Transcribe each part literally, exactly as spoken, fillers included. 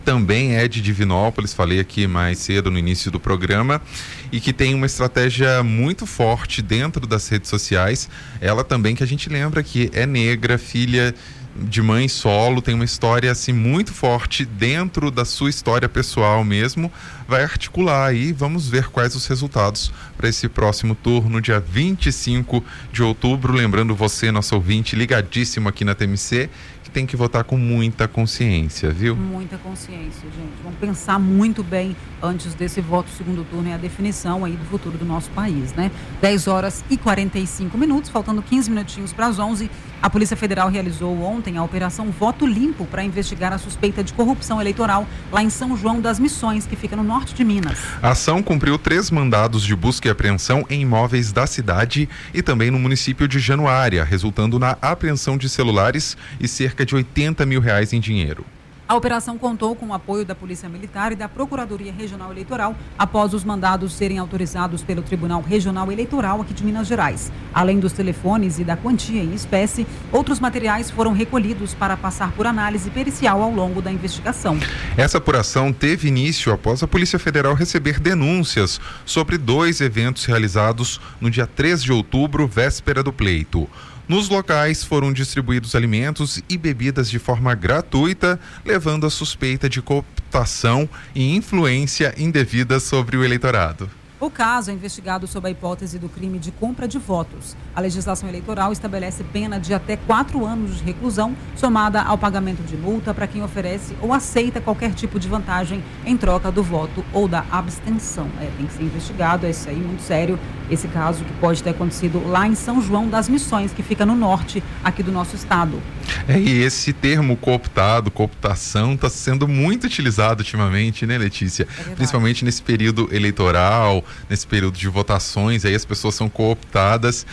também é de Divinópolis, falei aqui mais cedo no início do programa, e que tem uma estratégia muito forte dentro das redes sociais. Ela também, que a gente lembra que é negra, filha de mãe solo, tem uma história assim muito forte dentro da sua história pessoal mesmo, vai articular aí, vamos ver quais os resultados para esse próximo turno, dia vinte e cinco de outubro, lembrando você, nosso ouvinte, ligadíssimo aqui na T M C, que tem que votar com muita consciência, viu? Muita consciência, gente, vamos pensar muito bem antes desse voto segundo turno, é a definição aí do futuro do nosso país, né? dez horas e quarenta e cinco minutos, faltando quinze minutinhos para as onze. A Polícia Federal realizou ontem a Operação Voto Limpo para investigar a suspeita de corrupção eleitoral lá em São João das Missões, que fica no norte de Minas. A ação cumpriu três mandados de busca e apreensão em imóveis da cidade e também no município de Januária, resultando na apreensão de celulares e cerca de oitenta mil reais em dinheiro. A operação contou com o apoio da Polícia Militar e da Procuradoria Regional Eleitoral, após os mandados serem autorizados pelo Tribunal Regional Eleitoral aqui de Minas Gerais. Além dos telefones e da quantia em espécie, outros materiais foram recolhidos para passar por análise pericial ao longo da investigação. Essa apuração teve início após a Polícia Federal receber denúncias sobre dois eventos realizados no dia três de outubro, véspera do pleito. Nos locais foram distribuídos alimentos e bebidas de forma gratuita, levando a suspeita de cooptação e influência indevida sobre o eleitorado. O caso é investigado sob a hipótese do crime de compra de votos. A legislação eleitoral estabelece pena de até quatro anos de reclusão, somada ao pagamento de multa para quem oferece ou aceita qualquer tipo de vantagem em troca do voto ou da abstenção. É, tem que ser investigado, é isso aí, muito sério, esse caso que pode ter acontecido lá em São João das Missões, que fica no norte aqui do nosso estado. É, e esse termo cooptado, cooptação, está sendo muito utilizado ultimamente, né, Letícia? É Principalmente nesse período eleitoral, nesse período de votações, aí as pessoas são cooptadas.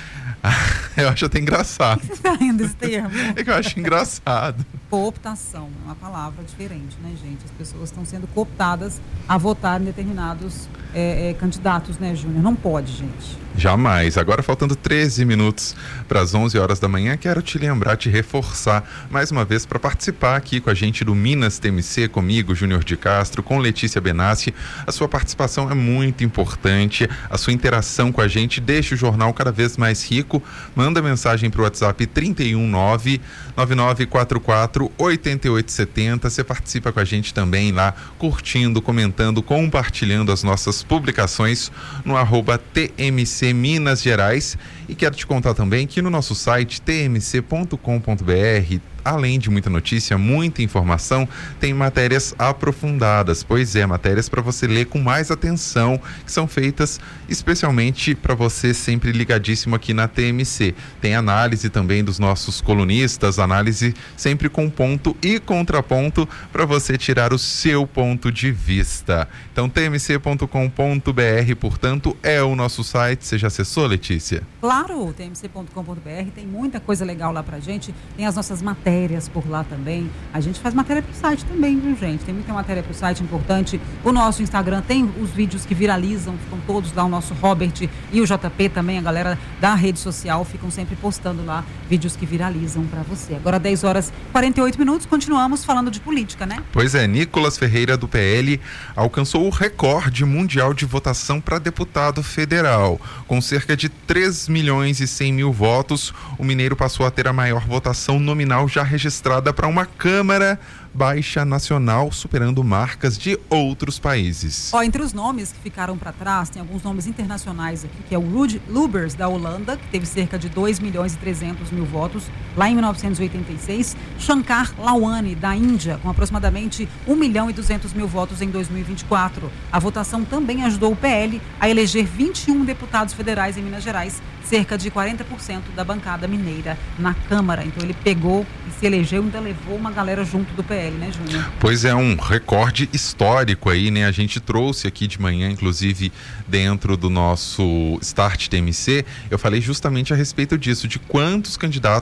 Eu acho até engraçado. Você está rindo desse termo? É que eu acho engraçado. Cooptação, é uma palavra diferente, né, gente? As pessoas estão sendo cooptadas a votar em determinados é, é, candidatos, né, Júnior? Não pode, gente. Jamais. Agora, faltando treze minutos para as onze horas da manhã, quero te lembrar, te reforçar mais uma vez para participar aqui com a gente do Minas T M C, comigo, Júnior de Castro, com Letícia Benassi. A sua participação é muito importante, a sua interação com a gente deixa o jornal cada vez mais rico. Manda mensagem para o WhatsApp trinta e um nove nove nove quatro quatro oito oito sete zero. Você participa com a gente também lá, curtindo, comentando, compartilhando as nossas publicações no arroba T M C Minas Gerais. E quero te contar também que no nosso site t m c ponto com ponto b r, além de muita notícia, muita informação, tem matérias aprofundadas. Pois é, matérias para você ler com mais atenção, que são feitas especialmente para você, sempre ligadíssimo aqui na T M C. Tem análise também dos nossos colunistas, análise sempre com ponto e contraponto para você tirar o seu ponto de vista. Então, t m c ponto com ponto b r, portanto, é o nosso site. Você já acessou, Letícia? Claro, t m c ponto com ponto b r, tem muita coisa legal lá pra gente, tem as nossas matérias por lá também, a gente faz matéria pro site também, viu, gente? Tem muita matéria pro site importante, o nosso Instagram tem os vídeos que viralizam, ficam todos lá, o nosso Robert e o J P também, a galera da rede social ficam sempre postando lá vídeos que viralizam pra você. Agora dez horas e quarenta e oito minutos, continuamos falando de política, né? Pois é, Nicolas Ferreira do P L alcançou o recorde mundial de votação para deputado federal. Com cerca de três milhões e cem mil votos, o mineiro passou a ter a maior votação nominal já registrada para uma Câmara Baixa Nacional, superando marcas de outros países. Ó, entre os nomes que ficaram para trás, tem alguns nomes internacionais aqui, que é o Ruud Lubbers, da Holanda, que teve cerca de dois milhões e trezentos mil votos lá em mil novecentos e oitenta e seis, Shankar Lalwani, da Índia, com aproximadamente um milhão e duzentos mil votos em dois mil e vinte e quatro. A votação também ajudou o P L a eleger vinte e um deputados federais em Minas Gerais, cerca de quarenta por cento da bancada mineira na Câmara. Então ele pegou e se elegeu, ainda levou uma galera junto do P L, né, Júnior? Pois é, um recorde histórico aí, né? A gente trouxe aqui de manhã, inclusive dentro do nosso Start T M C, eu falei justamente a respeito disso, de quantos candidatos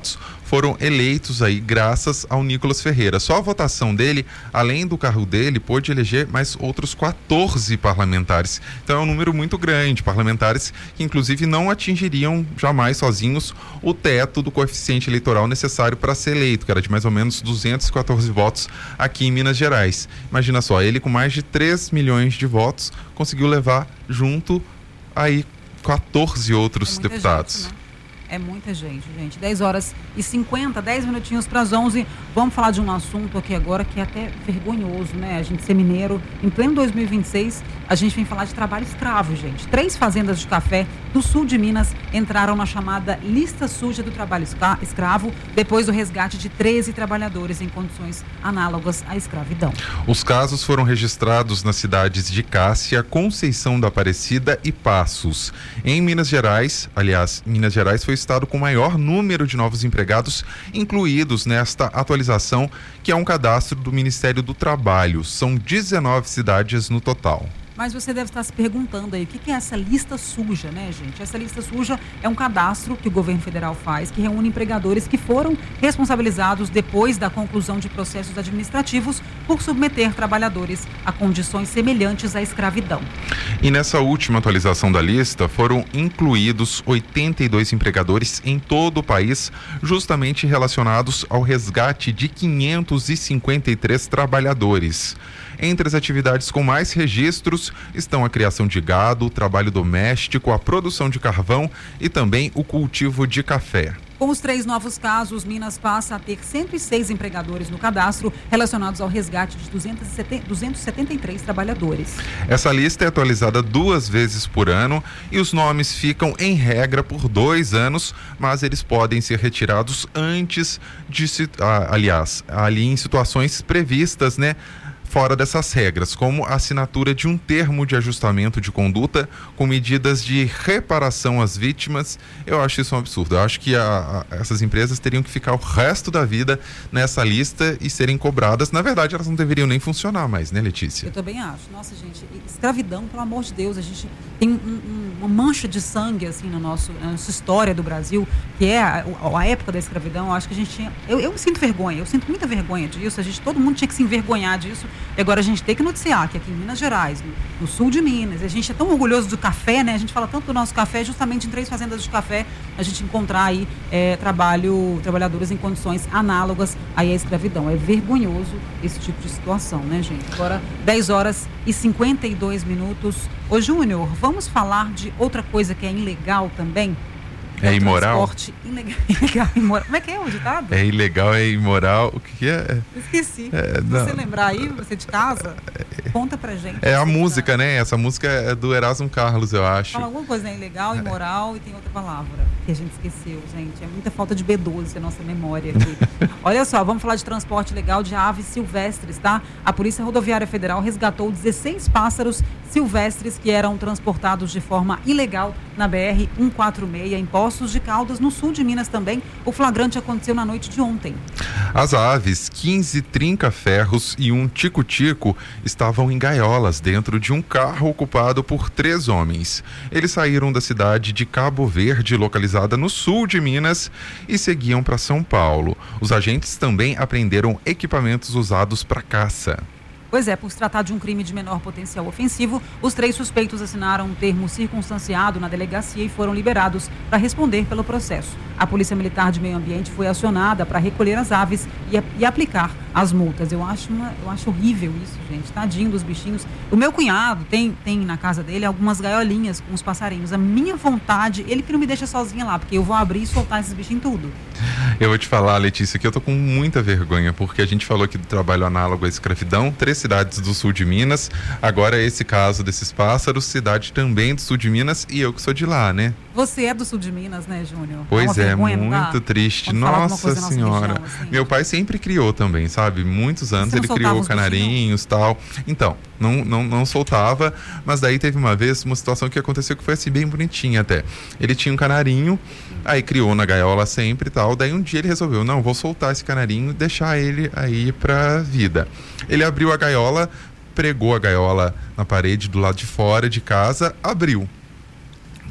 foram eleitos aí graças ao Nicolas Ferreira. Só a votação dele, além do cargo dele, pôde eleger mais outros quatorze parlamentares. Então é um número muito grande, parlamentares que inclusive não atingiriam jamais sozinhos o teto do coeficiente eleitoral necessário para ser eleito, que era de mais ou menos duzentos e quatorze votos aqui em Minas Gerais. Imagina só, ele com mais de três milhões de votos conseguiu levar junto aí quatorze outros é deputados. Gente, né? É muita gente, gente. dez horas e cinquenta, dez minutinhos para as onze. Vamos falar de um assunto aqui agora que é até vergonhoso, né? A gente ser mineiro. Em pleno dois mil e vinte e seis, a gente vem falar de trabalho escravo, gente. Três fazendas de café do sul de Minas entraram na chamada lista suja do trabalho escravo depois do resgate de treze trabalhadores em condições análogas à escravidão. Os casos foram registrados nas cidades de Cássia, Conceição da Aparecida e Passos. Em Minas Gerais, aliás, Minas Gerais foi o estado com maior número de novos empregados incluídos nesta atualização, que é um cadastro do Ministério do Trabalho. São dezenove cidades no total. Mas você deve estar se perguntando aí, o que é essa lista suja, né, gente? Essa lista suja é um cadastro que o governo federal faz, que reúne empregadores que foram responsabilizados depois da conclusão de processos administrativos por submeter trabalhadores a condições semelhantes à escravidão. E nessa última atualização da lista, foram incluídos oitenta e dois empregadores em todo o país, justamente relacionados ao resgate de quinhentos e cinquenta e três trabalhadores. Entre as atividades com mais registros estão a criação de gado, o trabalho doméstico, a produção de carvão e também o cultivo de café. Com os três novos casos, Minas passa a ter cento e seis empregadores no cadastro relacionados ao resgate de duzentos e setenta e três trabalhadores. Essa lista é atualizada duas vezes por ano e os nomes ficam em regra por dois anos, mas eles podem ser retirados antes de, aliás, ali em situações previstas, né? Fora dessas regras, como a assinatura de um termo de ajustamento de conduta com medidas de reparação às vítimas. Eu acho isso um absurdo. Eu acho que a, a, essas empresas teriam que ficar o resto da vida nessa lista e serem cobradas. Na verdade, elas não deveriam nem funcionar mais, né, Letícia? Eu também acho. Nossa, gente, escravidão, pelo amor de Deus, a gente tem um, um, uma mancha de sangue, assim, no nosso, na nossa história do Brasil, que é a, a época da escravidão. Eu acho que a gente tinha... Eu, eu sinto vergonha, eu sinto muita vergonha disso. A gente, todo mundo tinha que se envergonhar disso. E agora a gente tem que noticiar que aqui em Minas Gerais, no, no sul de Minas, a gente é tão orgulhoso do café, né? A gente fala tanto do nosso café, justamente em três fazendas de café, a gente encontrar aí é, trabalho, trabalhadores em condições análogas aí à escravidão. É vergonhoso esse tipo de situação, né, gente? Agora, dez horas e cinquenta e dois minutos. Ô, Júnior, vamos falar de outra coisa que é ilegal também? É, é imoral? Transporte ilegal, ilegal, imoral. Como é que é o ditado? É ilegal, é imoral. O que, que é? Esqueci. É, Se você lembrar aí, você de casa, conta pra gente. É a música, tá... né? Essa música é do Erasmo Carlos, eu acho. Fala alguma coisa, né? Ilegal, imoral é. E tem outra palavra que a gente esqueceu, gente. É muita falta de B doze a nossa memória aqui. Olha só, vamos falar de transporte ilegal de aves silvestres, tá? A Polícia Rodoviária Federal resgatou dezesseis pássaros silvestres que eram transportados de forma ilegal na B R cento e quarenta e seis, em Poços de Caldas, no sul de Minas também. O flagrante aconteceu na noite de ontem. As aves, quinze trinca-ferros e um tico-tico, estavam em gaiolas dentro de um carro ocupado por três homens. Eles saíram da cidade de Cabo Verde, localizada no sul de Minas, e seguiam para São Paulo. Os agentes também apreenderam equipamentos usados para caça. Pois é, por se tratar de um crime de menor potencial ofensivo, os três suspeitos assinaram um termo circunstanciado na delegacia e foram liberados para responder pelo processo. A Polícia Militar de Meio Ambiente foi acionada para recolher as aves e, e aplicar as multas. Eu acho, uma, eu acho horrível isso, gente. Tadinho dos bichinhos. O meu cunhado tem, tem na casa dele algumas gaiolinhas com os passarinhos. A minha vontade, ele que não me deixa sozinha lá, porque eu vou abrir e soltar esses bichinhos tudo. Eu vou te falar, Letícia, que eu tô com muita vergonha, porque a gente falou aqui do trabalho análogo à escravidão, três cidades do sul de Minas, agora esse caso desses pássaros, cidade também do sul de Minas, e eu que sou de lá, né? Você é do sul de Minas, né, Júnior? Pois é, muito triste. Nossa Senhora. Região, assim, meu pai sempre criou também, sabe? Muitos anos ele criou canarinhos e tal. Então, não, não, não soltava, mas daí teve uma vez uma situação que aconteceu que foi assim, bem bonitinha até. Ele tinha um canarinho, aí criou na gaiola sempre e tal, daí um dia ele resolveu, não, vou soltar esse canarinho e deixar ele aí pra vida. Ele abriu a gaiola, pregou a gaiola na parede do lado de fora de casa, abriu.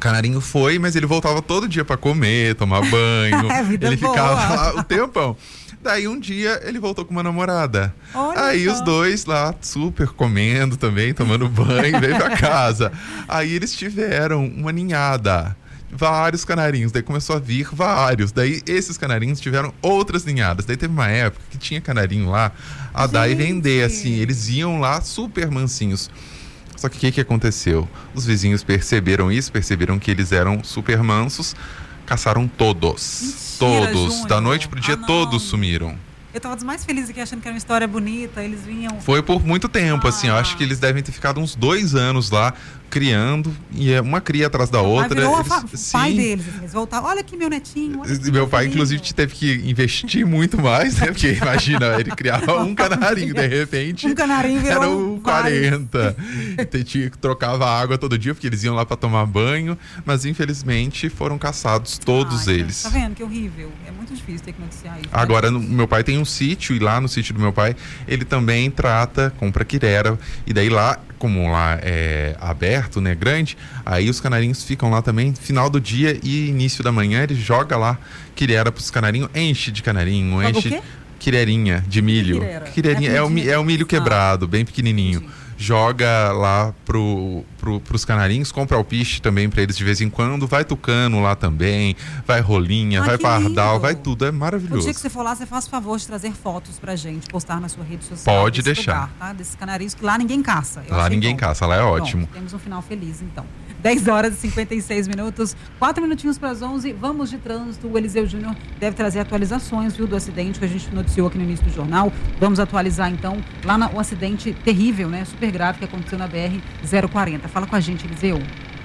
canarinho foi, mas ele voltava todo dia para comer, tomar banho. É, vida ele boa. ficava lá o tempão. Daí um dia ele voltou com uma namorada. Olha Aí só. os dois lá super comendo também, tomando banho, veio pra casa. Aí eles tiveram uma ninhada. Vários canarinhos, daí começou a vir vários, daí esses canarinhos tiveram outras ninhadas, daí teve uma época que tinha canarinho lá a dar e vender, assim, eles iam lá super mansinhos. Só que o que que aconteceu? Os vizinhos perceberam isso, perceberam que eles eram super mansos, caçaram todos, Mentira, todos, Júnior. da noite pro dia Ah, não. todos sumiram. Eu tava dos mais felizes aqui, achando que era uma história bonita, eles vinham... Foi por muito tempo, Ah. assim, eu acho que eles devem ter ficado uns dois anos lá, criando, e é uma cria atrás da outra. Aí virou eles, a fa- sim. pai deles, assim, eles voltavam, olha aqui meu netinho. Olha aqui, Meu pai, filho. inclusive, teve que investir muito mais, né? Porque imagina, ele criava um canarinho, de repente. Um canarinho virou eram quarenta. Então, tinha que trocava água todo dia, porque eles iam lá para tomar banho. Mas, infelizmente, foram caçados todos Ai, eles. Tá vendo que horrível? É muito difícil ter que noticiar isso. Agora, né? no- meu pai tem um sítio, e lá no sítio do meu pai, ele também trata, compra quirera. E daí lá, como lá é aberto, né, grande, aí os canarinhos ficam lá também, final do dia e início da manhã, ele joga lá quirera pros canarinhos, enche de canarinho, Joga o enche quê? quirerinha de milho. Quirera? Quirerinha, É é, o, mi- comidinha é o milho de- quebrado, bem pequenininho. Entendi. Joga lá pro, pro, pros canarinhos, compra alpiste também pra eles de vez em quando, vai tucano lá também, vai rolinha, Ai, vai que pardal, lindo. vai tudo, é O maravilhoso. dia que você for lá, você faz favor de trazer fotos pra gente, postar na sua rede social. Pode desse deixar. Lugar, tá? Desses canarinhos que lá ninguém caça. Eu Lá achei ninguém bom. caça, lá é Pronto, ótimo. temos um final feliz, então. dez horas e cinquenta e seis minutos, quatro minutinhos para as onze. Vamos de trânsito. O Eliseu Júnior deve trazer atualizações, viu, do acidente que a gente noticiou aqui no início do jornal. Vamos atualizar, então, lá no acidente terrível, né? Super grave que aconteceu na B R zero quarenta. Fala com a gente, Eliseu.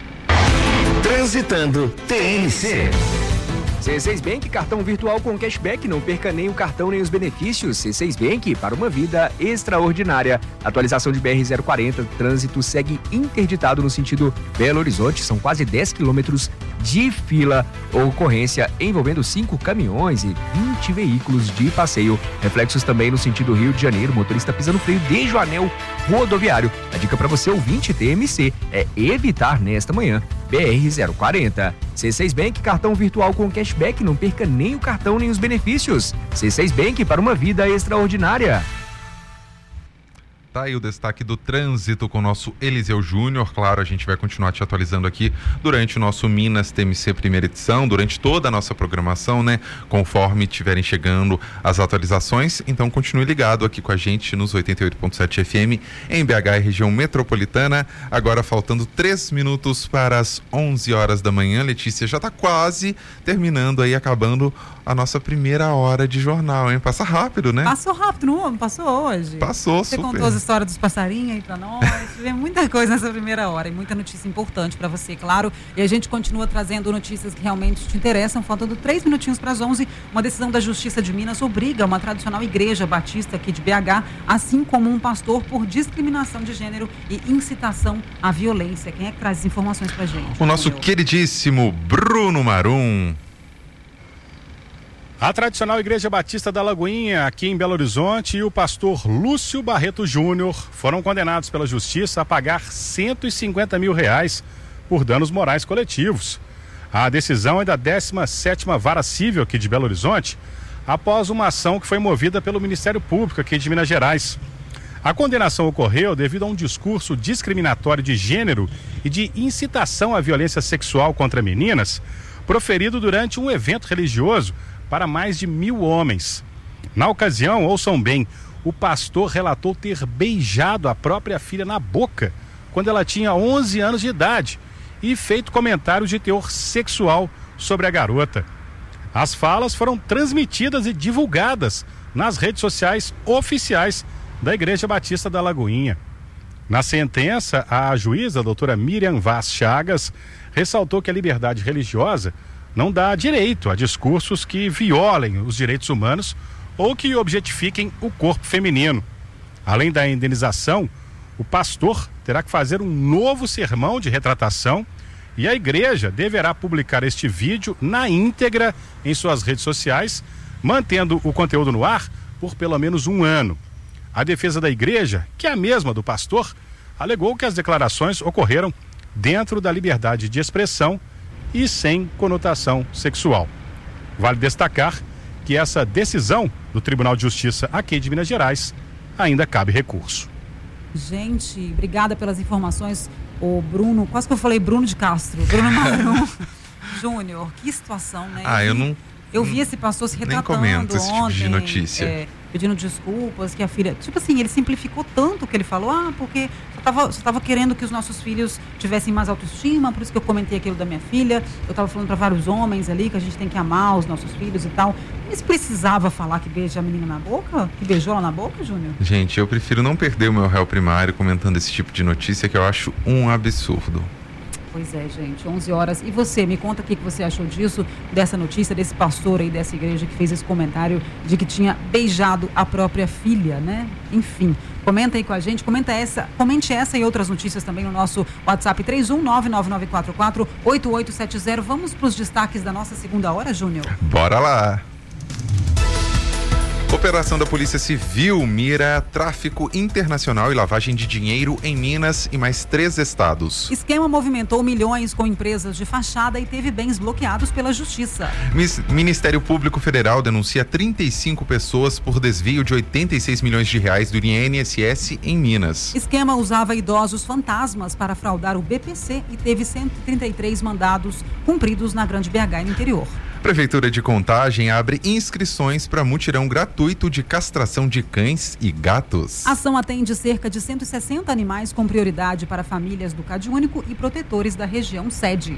Transitando T N C. C seis Bank, cartão virtual com cashback, não perca nem o cartão nem os benefícios. C seis Bank, para uma vida extraordinária. Atualização de B R zero quarenta, trânsito segue interditado no sentido Belo Horizonte. São quase dez quilômetros de fila. Ocorrência envolvendo cinco caminhões e vinte veículos de passeio. Reflexos também no sentido Rio de Janeiro. Motorista pisa no freio desde o anel rodoviário. A dica para você, ouvinte T M C, é evitar nesta manhã B R zero quarenta. C seis Bank, cartão virtual com cashback, não perca nem o cartão nem os benefícios. C seis Bank, para uma vida extraordinária. Tá aí o destaque do trânsito com o nosso Eliseu Júnior. Claro, a gente vai continuar te atualizando aqui durante o nosso Minas T M C primeira edição, durante toda a nossa programação, né? Conforme tiverem chegando as atualizações. Então continue ligado aqui com a gente nos oitenta e oito ponto sete F M em B H e região metropolitana. Agora faltando três minutos para as onze horas da manhã. Letícia, já está quase terminando aí, acabando a nossa primeira hora de jornal, hein? Passa rápido, né? Passou rápido, não? Passou hoje. Passou, Você super. contou as histórias dos passarinhos aí pra nós. Tivemos muita coisa nessa primeira hora e muita notícia importante pra você, claro. E a gente continua trazendo notícias que realmente te interessam. Faltando três minutinhos para as onze, uma decisão da Justiça de Minas obriga uma tradicional igreja batista aqui de B H, assim como um pastor, por discriminação de gênero e incitação à violência. Quem é que traz as informações pra gente? O nosso Júnior? queridíssimo Bruno Marum. A tradicional Igreja Batista da Lagoinha, aqui em Belo Horizonte, e o pastor Lúcio Barreto Júnior foram condenados pela Justiça a pagar cento e cinquenta mil reais por danos morais coletivos. A decisão é da décima sétima Vara Civil aqui de Belo Horizonte, após uma ação que foi movida pelo Ministério Público aqui de Minas Gerais. A condenação ocorreu devido a um discurso discriminatório de gênero e de incitação à violência sexual contra meninas, proferido durante um evento religioso para mais de mil homens. Na ocasião, ouçam bem, o pastor relatou ter beijado a própria filha na boca quando ela tinha onze anos de idade e feito comentários de teor sexual sobre a garota. As falas foram transmitidas e divulgadas nas redes sociais oficiais da Igreja Batista da Lagoinha. Na sentença, a juíza, a doutora Miriam Vaz Chagas, ressaltou que a liberdade religiosa não dá direito a discursos que violem os direitos humanos ou que objetifiquem o corpo feminino. Além da indenização, o pastor terá que fazer um novo sermão de retratação e a igreja deverá publicar este vídeo na íntegra em suas redes sociais, mantendo o conteúdo no ar por pelo menos um ano. A defesa da igreja, que é a mesma do pastor, alegou que as declarações ocorreram dentro da liberdade de expressão e sem conotação sexual. Vale destacar que essa decisão do Tribunal de Justiça aqui de Minas Gerais ainda cabe recurso. Gente, obrigada pelas informações. O Bruno, quase que eu falei Bruno de Castro, Bruno Marum Júnior, que situação, né? Ah, eu não... Eu vi esse pastor se retratando nem comento esse ontem, tipo de notícia. É, pedindo desculpas, que a filha... Tipo assim, ele simplificou tanto que ele falou, ah, porque só tava, só tava querendo que os nossos filhos tivessem mais autoestima, por isso que eu comentei aquilo da minha filha. Eu tava falando para vários homens ali que a gente tem que amar os nossos filhos e tal. Mas precisava falar que beija a menina na boca? Que beijou ela na boca, Júnior? Gente, eu prefiro não perder o meu réu primário comentando esse tipo de notícia que eu acho um absurdo. Pois é, gente, onze horas. E você, me conta o que você achou disso, dessa notícia, desse pastor aí dessa igreja que fez esse comentário de que tinha beijado a própria filha, né? Enfim, comenta aí com a gente, comenta essa, comente essa e outras notícias também no nosso WhatsApp três um nove nove nove quatro quatro oito oito sete zero. Vamos para os destaques da nossa segunda hora, Júnior? Bora lá! Operação da Polícia Civil mira tráfico internacional e lavagem de dinheiro em Minas e mais três estados. Esquema movimentou milhões com empresas de fachada e teve bens bloqueados pela Justiça. Ministério Público Federal denuncia trinta e cinco pessoas por desvio de oitenta e seis milhões de reais do I N S S em Minas. Esquema usava idosos fantasmas para fraudar o B P C e teve cento e trinta e três mandados cumpridos na Grande B H e no interior. Prefeitura de Contagem abre inscrições para mutirão gratuito de castração de cães e gatos. A ação atende cerca de cento e sessenta animais com prioridade para famílias do CadÚnico e protetores da região sede.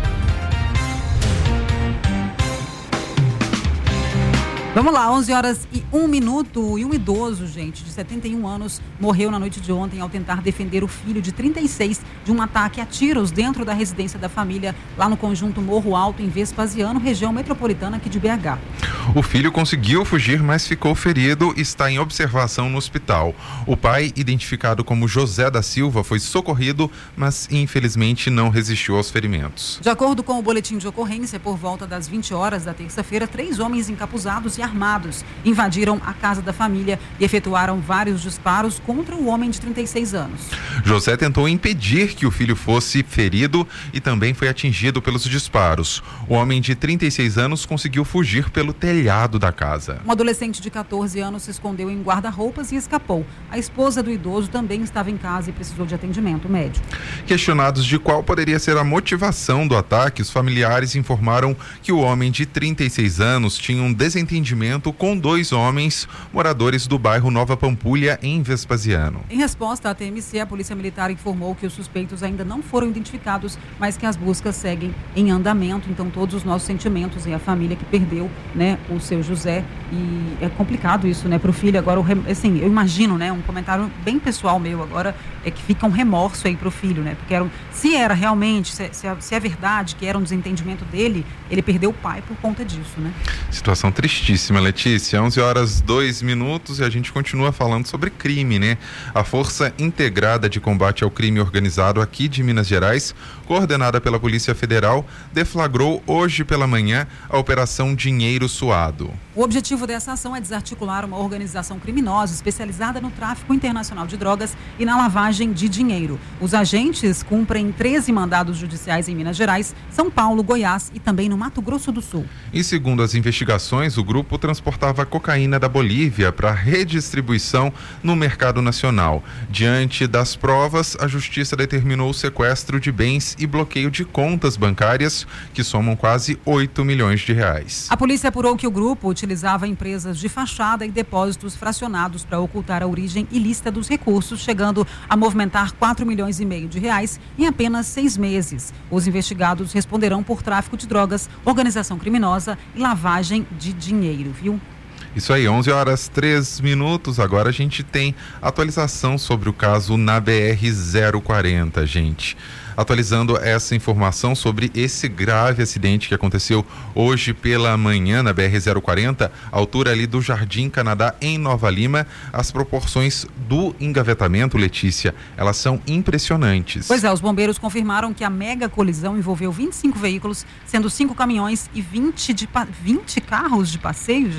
Vamos lá, onze horas e um minuto. E um idoso, gente, de setenta e um anos, morreu na noite de ontem ao tentar defender o filho de trinta e seis de um ataque a tiros dentro da residência da família, lá no conjunto Morro Alto, em Vespasiano, região metropolitana aqui de B H. O filho conseguiu fugir, mas ficou ferido e está em observação no hospital. O pai, identificado como José da Silva, foi socorrido, mas infelizmente não resistiu aos ferimentos. De acordo com o boletim de ocorrência, por volta das vinte horas da terça-feira, três homens encapuzados e armados invadiram a casa da família e efetuaram vários disparos contra o homem de trinta e seis anos. José tentou impedir que o filho fosse ferido e também foi atingido pelos disparos. O homem de trinta e seis anos conseguiu fugir pelo telhado da casa. Um adolescente de catorze anos se escondeu em guarda-roupas e escapou. A esposa do idoso também estava em casa e precisou de atendimento médico. Questionados de qual poderia ser a motivação do ataque, os familiares informaram que o homem de trinta e seis anos tinha um desentendimento com dois homens moradores do bairro Nova Pampulha, em Vespasiano. Em resposta à T M C, a Polícia Militar informou que os suspeitos ainda não foram identificados, mas que as buscas seguem em andamento. Então, todos os nossos sentimentos e a família que perdeu, né, o seu José. E é complicado isso, né, para o filho. Agora, assim, eu imagino, né, um comentário bem pessoal meu agora, é que fica um remorso aí para o filho, né, porque era, se era realmente, se, se, se é verdade que era um desentendimento dele, ele perdeu o pai por conta disso, né? Situação tristíssima. Letícia, onze horas dois minutos e a gente continua falando sobre crime, né? A Força Integrada de Combate ao Crime Organizado aqui de Minas Gerais, coordenada pela Polícia Federal, deflagrou hoje pela manhã a Operação Dinheiro Suado. O objetivo dessa ação é desarticular uma organização criminosa especializada no tráfico internacional de drogas e na lavagem de dinheiro. Os agentes cumprem treze mandados judiciais em Minas Gerais, São Paulo, Goiás e também no Mato Grosso do Sul. E segundo as investigações, o grupo transportava cocaína da Bolívia para redistribuição no mercado nacional. Diante das provas, a Justiça determinou o sequestro de bens e bloqueio de contas bancárias, que somam quase oito milhões de reais. A polícia apurou que o grupo utilizava empresas de fachada e depósitos fracionados para ocultar a origem ilícita dos recursos, chegando a movimentar quatro milhões e meio de reais em apenas seis meses. Os investigados responderão por tráfico de drogas, organização criminosa e lavagem de dinheiro, viu? Isso aí, onze horas três minutos. Agora a gente tem atualização sobre o caso na B R zero quarenta, gente. Atualizando essa informação sobre esse grave acidente que aconteceu hoje pela manhã na B R zero quarenta, altura ali do Jardim Canadá, em Nova Lima. As proporções do engavetamento, Letícia, elas são impressionantes. Pois é, os bombeiros confirmaram que a mega colisão envolveu vinte e cinco veículos, sendo cinco caminhões e vinte, de, vinte carros de passeio, gente. Apesar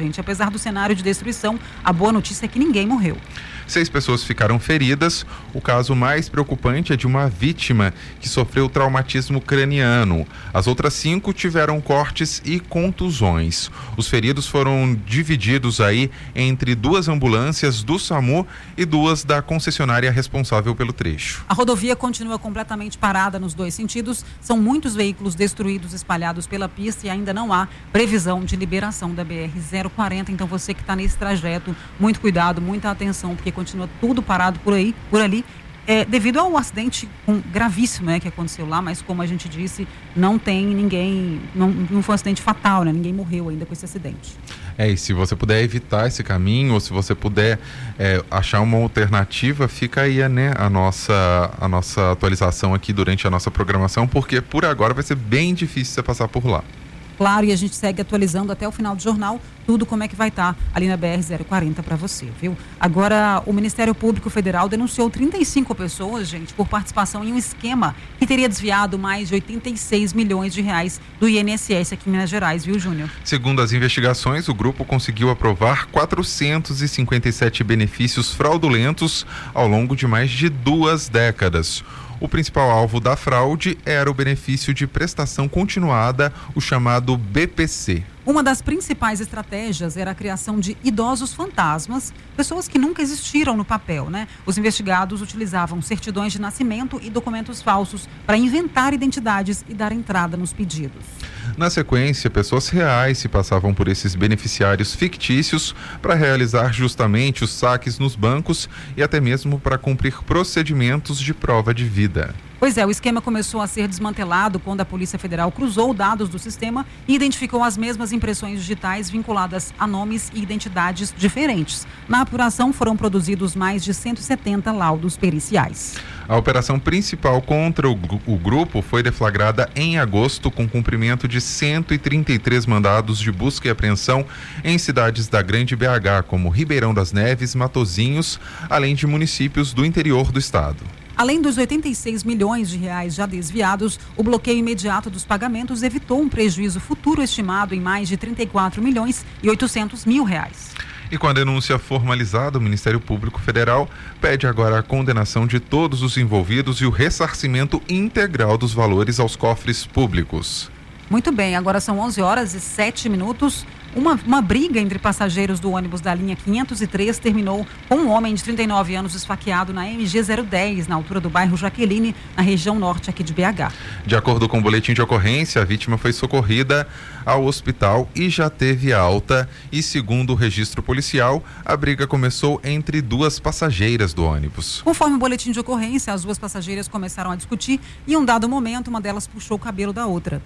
apesar do cenário de destruição, a boa notícia é que ninguém morreu. Seis pessoas ficaram feridas. O caso mais preocupante é de uma vítima que sofreu traumatismo craniano. As outras cinco tiveram cortes e contusões. Os feridos foram divididos aí entre duas ambulâncias do SAMU e duas da concessionária responsável pelo trecho. A rodovia continua completamente parada nos dois sentidos. São muitos veículos destruídos espalhados pela pista e ainda não há previsão de liberação da B R zero quarenta. Então você que está nesse trajeto, muito cuidado, muita atenção, porque continua tudo parado por aí, por ali, é, devido ao acidente um, gravíssimo, né, que aconteceu lá, mas como a gente disse, não tem ninguém, não, não foi um acidente fatal, né? Ninguém morreu ainda com esse acidente. É, e se você puder evitar esse caminho, ou se você puder é, achar uma alternativa, fica aí, né, a nossa, a nossa atualização aqui durante a nossa programação, porque por agora vai ser bem difícil você passar por lá. Claro, e a gente segue atualizando até o final do jornal tudo como é que vai estar ali na B R zero quarenta para você, viu? Agora, o Ministério Público Federal denunciou trinta e cinco pessoas, gente, por participação em um esquema que teria desviado mais de oitenta e seis milhões de reais do I N S S aqui em Minas Gerais, viu, Júnior? Segundo as investigações, o grupo conseguiu aprovar quatrocentos e cinquenta e sete benefícios fraudulentos ao longo de mais de duas décadas. O principal alvo da fraude era o benefício de prestação continuada, o chamado B P C. Uma das principais estratégias era a criação de idosos fantasmas, pessoas que nunca existiram no papel, né? Os investigados utilizavam certidões de nascimento e documentos falsos para inventar identidades e dar entrada nos pedidos. Na sequência, pessoas reais se passavam por esses beneficiários fictícios para realizar justamente os saques nos bancos e até mesmo para cumprir procedimentos de prova de vida. Pois é, o esquema começou a ser desmantelado quando a Polícia Federal cruzou dados do sistema e identificou as mesmas impressões digitais vinculadas a nomes e identidades diferentes. Na apuração foram produzidos mais de cento e setenta laudos periciais. A operação principal contra o, o grupo foi deflagrada em agosto com cumprimento de cento e trinta e três mandados de busca e apreensão em cidades da Grande B H, como Ribeirão das Neves, Matozinhos, além de municípios do interior do estado. Além dos oitenta e seis milhões de reais já desviados, o bloqueio imediato dos pagamentos evitou um prejuízo futuro estimado em mais de trinta e quatro milhões e oitocentos mil reais. E com a denúncia formalizada, o Ministério Público Federal pede agora a condenação de todos os envolvidos e o ressarcimento integral dos valores aos cofres públicos. Muito bem, agora são onze horas e sete minutos. Uma, uma briga entre passageiros do ônibus da linha quinhentos e três terminou com um homem de trinta e nove anos esfaqueado na M G zero dez, na altura do bairro Jaqueline, na região norte aqui de B H. De acordo com o boletim de ocorrência, a vítima foi socorrida ao hospital e já teve alta. E segundo o registro policial, a briga começou entre duas passageiras do ônibus. Conforme o boletim de ocorrência, as duas passageiras começaram a discutir e em um dado momento, uma delas puxou o cabelo da outra.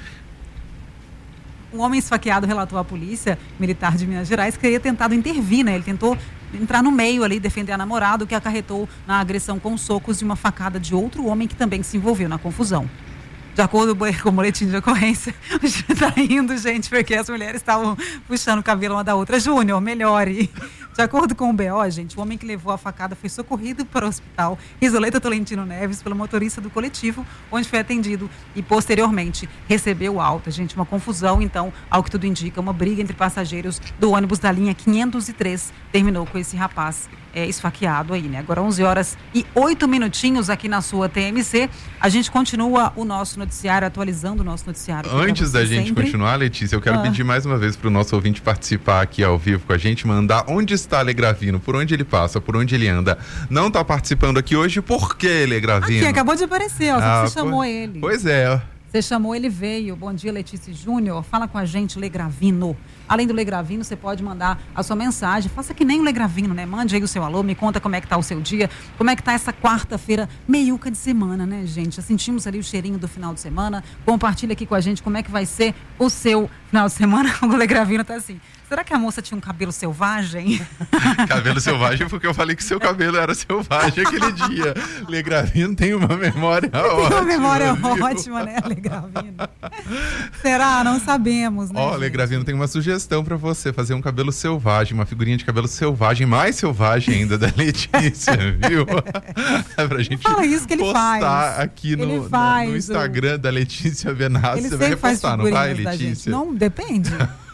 Um homem esfaqueado relatou à polícia militar de Minas Gerais que teria tentado intervir, né? Ele tentou entrar no meio ali, defender a namorada, o que acarretou na agressão com socos e uma facada de outro homem que também se envolveu na confusão. De acordo com o boletim de ocorrência, está indo, gente, porque as mulheres estavam puxando o cabelo uma da outra. Júnior, melhore. De acordo com o B O, gente, o homem que levou a facada foi socorrido para o hospital Isoleta Tolentino Neves pelo motorista do coletivo, onde foi atendido e posteriormente recebeu alta. Gente, uma confusão, então, ao que tudo indica, uma briga entre passageiros do ônibus da linha quinhentos e três terminou com esse rapaz é, esfaqueado aí, né? Agora onze horas e oito minutinhos aqui na sua T M C. A gente continua o nosso noticiário, atualizando o nosso noticiário. Antes da gente sempre. continuar, Letícia, eu quero ah. pedir mais uma vez para o nosso ouvinte participar aqui ao vivo com a gente, mandar onde está Legravino, por onde ele passa, por onde ele anda. Não está participando aqui hoje, por que, Legravino? Aqui, acabou de aparecer, ó, ah, você chamou po... ele. Pois é. Você chamou, ele veio. Bom dia, Letícia Júnior. Fala com a gente, Legravino. Além do Legravino, você pode mandar a sua mensagem. Faça que nem o Legravino, né? Mande aí o seu alô, me conta como é que tá o seu dia, como é que tá essa quarta-feira, meiuca de semana, né, gente? Já sentimos ali o cheirinho do final de semana. Compartilha aqui com a gente como é que vai ser o seu final de semana. O Legravino tá assim. Será que a moça tinha um cabelo selvagem? Cabelo selvagem porque eu falei que seu cabelo era selvagem aquele dia. Legravino tem uma memória tem ótima. Tem uma memória viu? ótima, né, Legravino? Será? Não sabemos, né? Ó, oh, Legravino tem uma sugestão pra você, fazer um cabelo selvagem, uma figurinha de cabelo selvagem, mais selvagem ainda da Letícia, viu? É pra gente fala isso que ele postar faz. aqui no, no, no Instagram o... da Letícia Benassi. Ele você vai repostar, não vai, Letícia? Não, depende.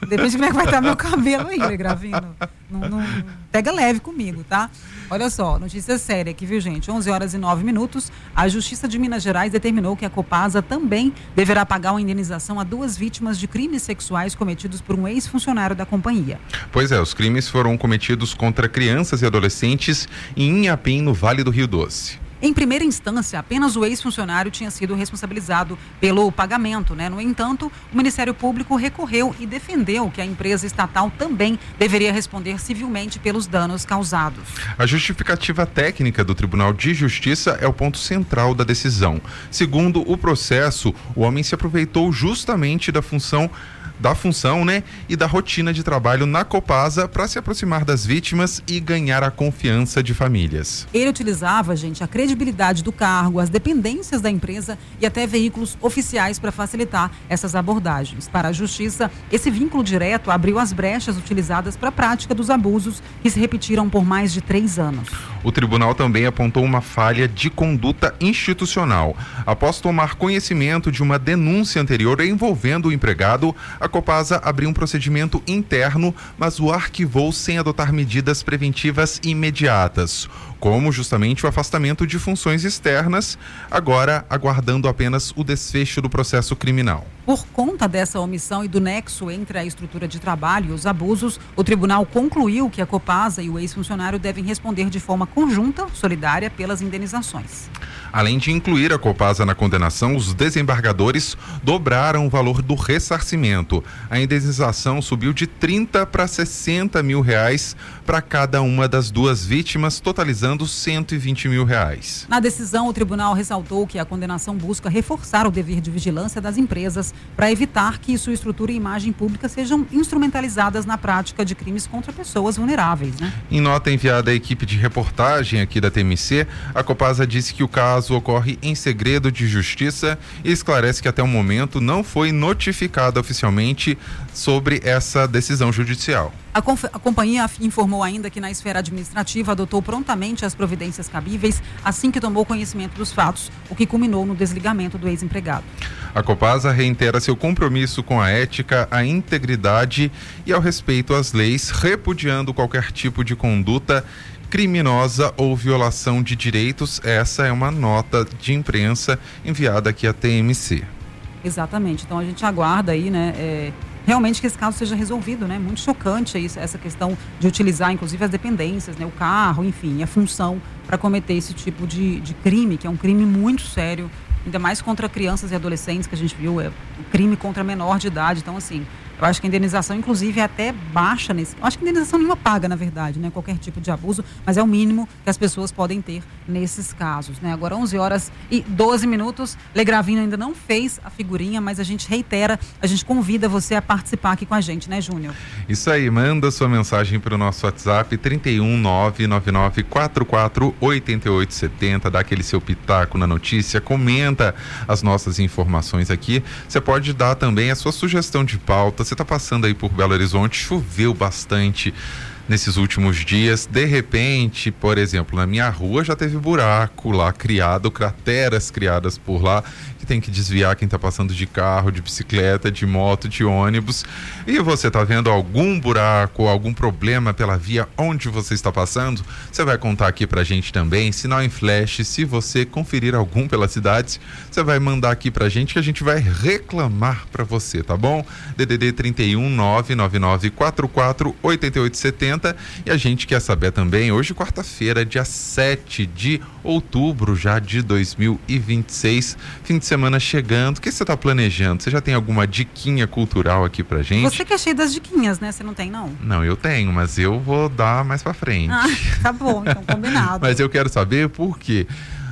Depende de como é que vai estar meu cabelo aí, né, Gravino? Não, não, pega leve comigo, tá? Olha só, notícia séria aqui, viu, gente? onze horas e nove minutos, a Justiça de Minas Gerais determinou que a Copasa também deverá pagar uma indenização a duas vítimas de crimes sexuais cometidos por um ex-funcionário da companhia. Pois é, os crimes foram cometidos contra crianças e adolescentes em Inhapim, no Vale do Rio Doce. Em primeira instância, apenas o ex-funcionário tinha sido responsabilizado pelo pagamento, né? No entanto, o Ministério Público recorreu e defendeu que a empresa estatal também deveria responder civilmente pelos danos causados. A justificativa técnica do Tribunal de Justiça é o ponto central da decisão. Segundo o processo, o homem se aproveitou justamente da função da função, né, e da rotina de trabalho na Copasa para se aproximar das vítimas e ganhar a confiança de famílias. Ele utilizava, gente, a credibilidade do cargo, as dependências da empresa e até veículos oficiais para facilitar essas abordagens. Para a Justiça, esse vínculo direto abriu as brechas utilizadas para a prática dos abusos que se repetiram por mais de três anos. O tribunal também apontou uma falha de conduta institucional. Após tomar conhecimento de uma denúncia anterior envolvendo o empregado, a Copasa abriu um procedimento interno, mas o arquivou sem adotar medidas preventivas imediatas, como justamente o afastamento de funções externas, agora aguardando apenas o desfecho do processo criminal. Por conta dessa omissão e do nexo entre a estrutura de trabalho e os abusos, o tribunal concluiu que a Copasa e o ex-funcionário devem responder de forma conjunta, solidária, pelas indenizações. Além de incluir a Copasa na condenação, os desembargadores dobraram o valor do ressarcimento. A indenização subiu de trinta para sessenta mil reais para cada uma das duas vítimas, totalizando cento e vinte mil reais. Na decisão, o tribunal ressaltou que a condenação busca reforçar o dever de vigilância das empresas para evitar que sua estrutura e imagem pública sejam instrumentalizadas na prática de crimes contra pessoas vulneráveis, né? Em nota enviada à equipe de reportagem aqui da T M C, a Copasa disse que o caso ocorre em segredo de justiça e esclarece que até o momento não foi notificada oficialmente sobre essa decisão judicial. A, a companhia informou ainda que na esfera administrativa adotou prontamente as providências cabíveis assim que tomou conhecimento dos fatos, o que culminou no desligamento do ex-empregado. A Copasa reitera seu compromisso com a ética, a integridade e ao respeito às leis, repudiando qualquer tipo de conduta criminosa ou violação de direitos. Essa é uma nota de imprensa enviada aqui à T M C. Exatamente, então a gente aguarda aí, né, é, realmente que esse caso seja resolvido, né, muito chocante aí, essa questão de utilizar inclusive as dependências, né, o carro, enfim, a função para cometer esse tipo de, de crime, que é um crime muito sério, ainda mais contra crianças e adolescentes, que a gente viu, é um crime contra menor de idade, então assim, eu acho que a indenização, inclusive, é até baixa nesse... Eu acho que a indenização nenhuma paga, na verdade, né? Qualquer tipo de abuso, mas é o mínimo que as pessoas podem ter nesses casos, né? Agora, onze horas e doze minutos. Legravino ainda não fez a figurinha, mas a gente reitera, a gente convida você a participar aqui com a gente, né, Júnior? Isso aí, manda sua mensagem para o nosso WhatsApp, trinta e um, nove nove nove, quatro quatro, oito oito sete zero, dá aquele seu pitaco na notícia, comenta as nossas informações aqui. Você pode dar também a sua sugestão de pauta. Você está passando aí por Belo Horizonte, choveu bastante nesses últimos dias, de repente, por exemplo, na minha rua já teve buraco lá criado, crateras criadas por lá, que tem que desviar quem está passando de carro, de bicicleta, de moto, de ônibus. E você está vendo algum buraco, algum problema pela via onde você está passando? Você vai contar aqui pra gente também, sinal em flash, se você conferir algum pela cidade, você vai mandar aqui pra gente que a gente vai reclamar pra você, tá bom? D D D trinta e um, nove nove nove, quatro quatro, oito oito sete zero. E a gente quer saber também, hoje quarta-feira, dia sete de outubro já de dois mil e vinte e seis, fim de semana chegando, o que você está planejando? Você já tem alguma diquinha cultural aqui pra gente? Você que é cheio das diquinhas, né? Você não tem, não? Não, eu tenho, mas eu vou dar mais pra frente. Ah, tá bom, então combinado. Mas eu quero saber por quê.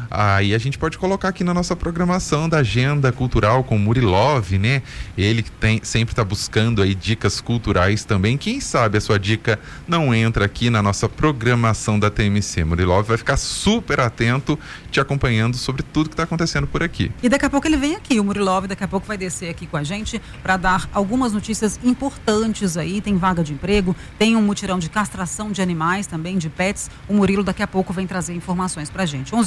Aí a gente pode colocar aqui na nossa programação da agenda cultural com o Murilov, né? Ele que tem, sempre está buscando aí dicas culturais também. Quem sabe a sua dica não entra aqui na nossa programação da T M C. Murilov vai ficar super atento, te acompanhando sobre tudo que está acontecendo por aqui. E daqui a pouco ele vem aqui, o Murilov daqui a pouco vai descer aqui com a gente para dar algumas notícias importantes aí. Tem vaga de emprego, tem um mutirão de castração de animais também, de pets. O Murilo daqui a pouco vem trazer informações pra gente. onze horas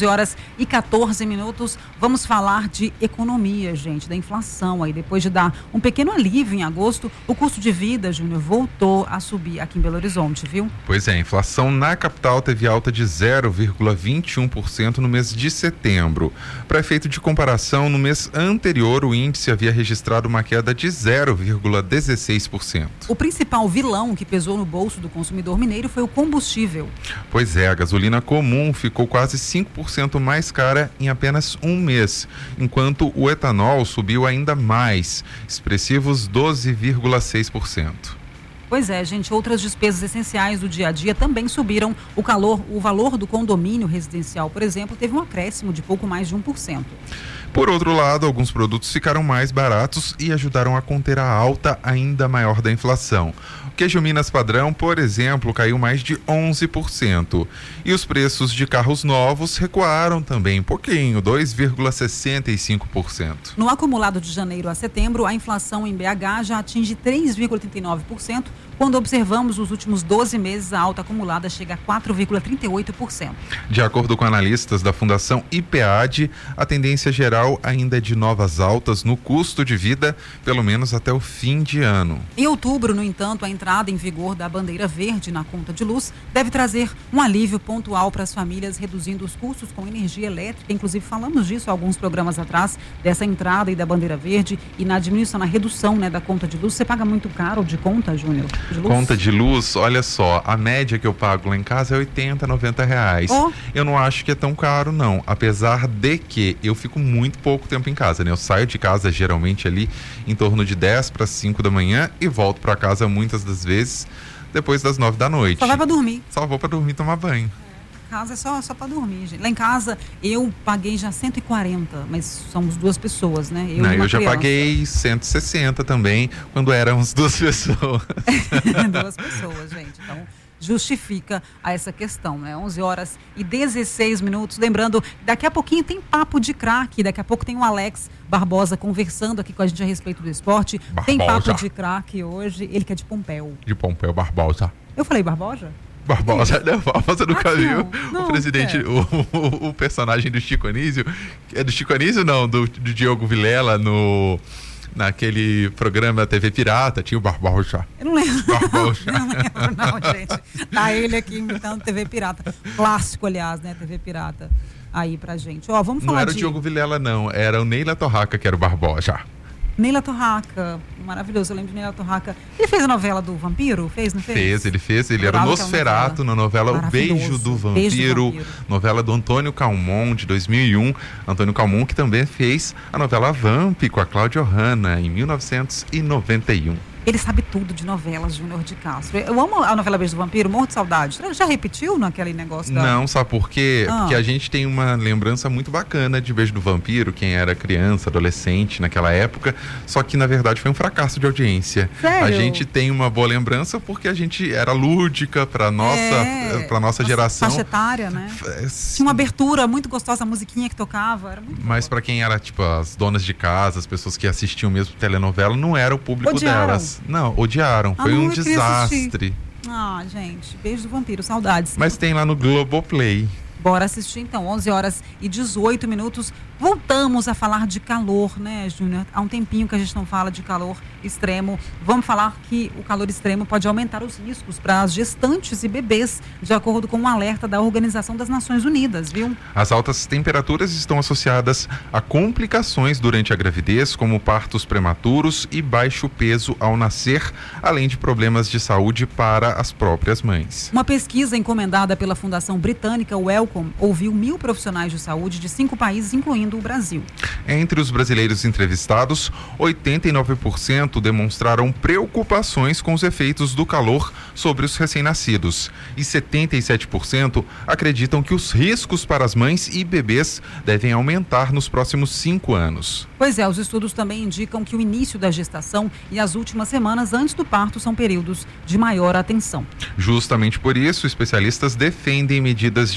e quatorze minutos. Vamos falar de economia, gente, da inflação. Aí, depois de dar um pequeno alívio em agosto, o custo de vida, Júnior, voltou a subir aqui em Belo Horizonte, viu? Pois é, a inflação na capital teve alta de zero vírgula vinte e um por cento no mês de setembro. Para efeito de comparação, no mês anterior, o índice havia registrado uma queda de zero vírgula dezesseis por cento. O principal vilão que pesou no bolso do consumidor mineiro foi o combustível. Pois é, a gasolina comum ficou quase cinco por cento mais cara em apenas um mês, enquanto o etanol subiu ainda mais, expressivos doze vírgula seis por cento. Pois é, gente, outras despesas essenciais do dia a dia também subiram. O calor, o valor do condomínio residencial, por exemplo, teve um acréscimo de pouco mais de um por cento. Por outro lado, alguns produtos ficaram mais baratos e ajudaram a conter a alta ainda maior da inflação. O queijo Minas padrão, por exemplo, caiu mais de onze por cento. E os preços de carros novos recuaram também um pouquinho, dois vírgula sessenta e cinco por cento. No acumulado de janeiro a setembro, a inflação em B H já atinge três vírgula oitenta e nove por cento. Quando observamos os últimos doze meses, a alta acumulada chega a quatro vírgula trinta e oito por cento. De acordo com analistas da Fundação I P A D, a tendência geral ainda é de novas altas no custo de vida, pelo menos até o fim de ano. Em outubro, no entanto, a entrada em vigor da bandeira verde na conta de luz deve trazer um alívio pontual para as famílias, reduzindo os custos com energia elétrica. Inclusive, falamos disso há alguns programas atrás, dessa entrada e da bandeira verde e na diminuição, na redução, né, da conta de luz. Você paga muito caro de conta, Júnior? De conta de luz, olha só, a média que eu pago lá em casa é oitenta, noventa reais. Oh. Eu não acho que é tão caro, não. Apesar de que eu fico muito pouco tempo em casa, né? Eu saio de casa geralmente ali em torno de dez para cinco da manhã e volto para casa muitas das vezes depois das nove da noite. Só vai para dormir. Só vou para dormir e tomar banho. Casa é só, só para dormir, gente. Lá em casa eu paguei já cento e quarenta, mas somos duas pessoas, né? Eu, Não, eu já criança. paguei cento e sessenta também, quando éramos duas pessoas. Duas pessoas, gente. Então, justifica a essa questão, né? onze horas e dezesseis minutos. Lembrando, daqui a pouquinho tem papo de craque. Daqui a pouco tem o Alex Barbosa conversando aqui com a gente a respeito do esporte. Barbosa. Tem papo de craque hoje. Ele que é de Pompéu. De Pompéu, Barbosa. Eu falei Barbosa? Barbosa, não, Barbosa nunca viu. O presidente, é. o, o, o personagem do Chico Anísio, é do Chico Anísio não, do, do Diogo Vilela no, naquele programa T V Pirata, tinha o Barbosa. Eu não lembro. Barbosa. Não, não lembro não, gente. Tá ele aqui imitando T V Pirata. Clássico, aliás, né, T V Pirata aí pra gente. Ó, vamos falar Não era de... o Diogo Vilela não, era o Neila Torraca que era o Barbosa. Neila Torraca, maravilhoso, eu lembro de Neila Torraca. Ele fez a novela do Vampiro? Fez, não fez? Fez, ele fez, ele era o Nosferatu na novela O Beijo do Vampiro, Beijo do Vampiro, novela do Antônio Calmon, de dois mil e um. Antônio Calmon, que também fez a novela Vamp com a Cláudia Hanna, em mil novecentos e noventa e um. Ele sabe tudo de novelas, Júnior de Castro. Eu amo a novela Beijo do Vampiro, morro de saudade. Já repetiu naquele negócio da... Não, sabe por quê? Ah. Porque a gente tem uma lembrança muito bacana de Beijo do Vampiro, quem era criança, adolescente naquela época, só que na verdade foi um fracasso de audiência. Sério? A gente tem uma boa lembrança porque a gente era lúdica pra nossa, é, pra nossa geração. Faixa etária, né? É, tinha uma abertura muito gostosa, a musiquinha que tocava, era muito Mas para quem era, tipo, as donas de casa, as pessoas que assistiam mesmo telenovela, não era o público Odiaram. delas. Não, odiaram. Ah, foi não, um desastre. Ah, gente, Beijo do Vampiro, saudades. Mas tem lá no Globoplay. Bora assistir então, onze horas e dezoito minutos. Voltamos a falar de calor, né, Júnior? Há um tempinho que a gente não fala de calor extremo. Vamos falar que o calor extremo pode aumentar os riscos para as gestantes e bebês, de acordo com um alerta da Organização das Nações Unidas, viu? As altas temperaturas estão associadas a complicações durante a gravidez, como partos prematuros e baixo peso ao nascer, além de problemas de saúde para as próprias mães. Uma pesquisa encomendada pela Fundação Britânica Wellcome ouviu mil profissionais de saúde de cinco países, incluindo o Brasil. Entre os brasileiros entrevistados, oitenta e nove por cento demonstraram preocupações com os efeitos do calor sobre os recém-nascidos e setenta e sete por cento acreditam que os riscos para as mães e bebês devem aumentar nos próximos cinco anos. Pois é, os estudos também indicam que o início da gestação e as últimas semanas antes do parto são períodos de maior atenção. Justamente por isso, especialistas defendem medidas de proteção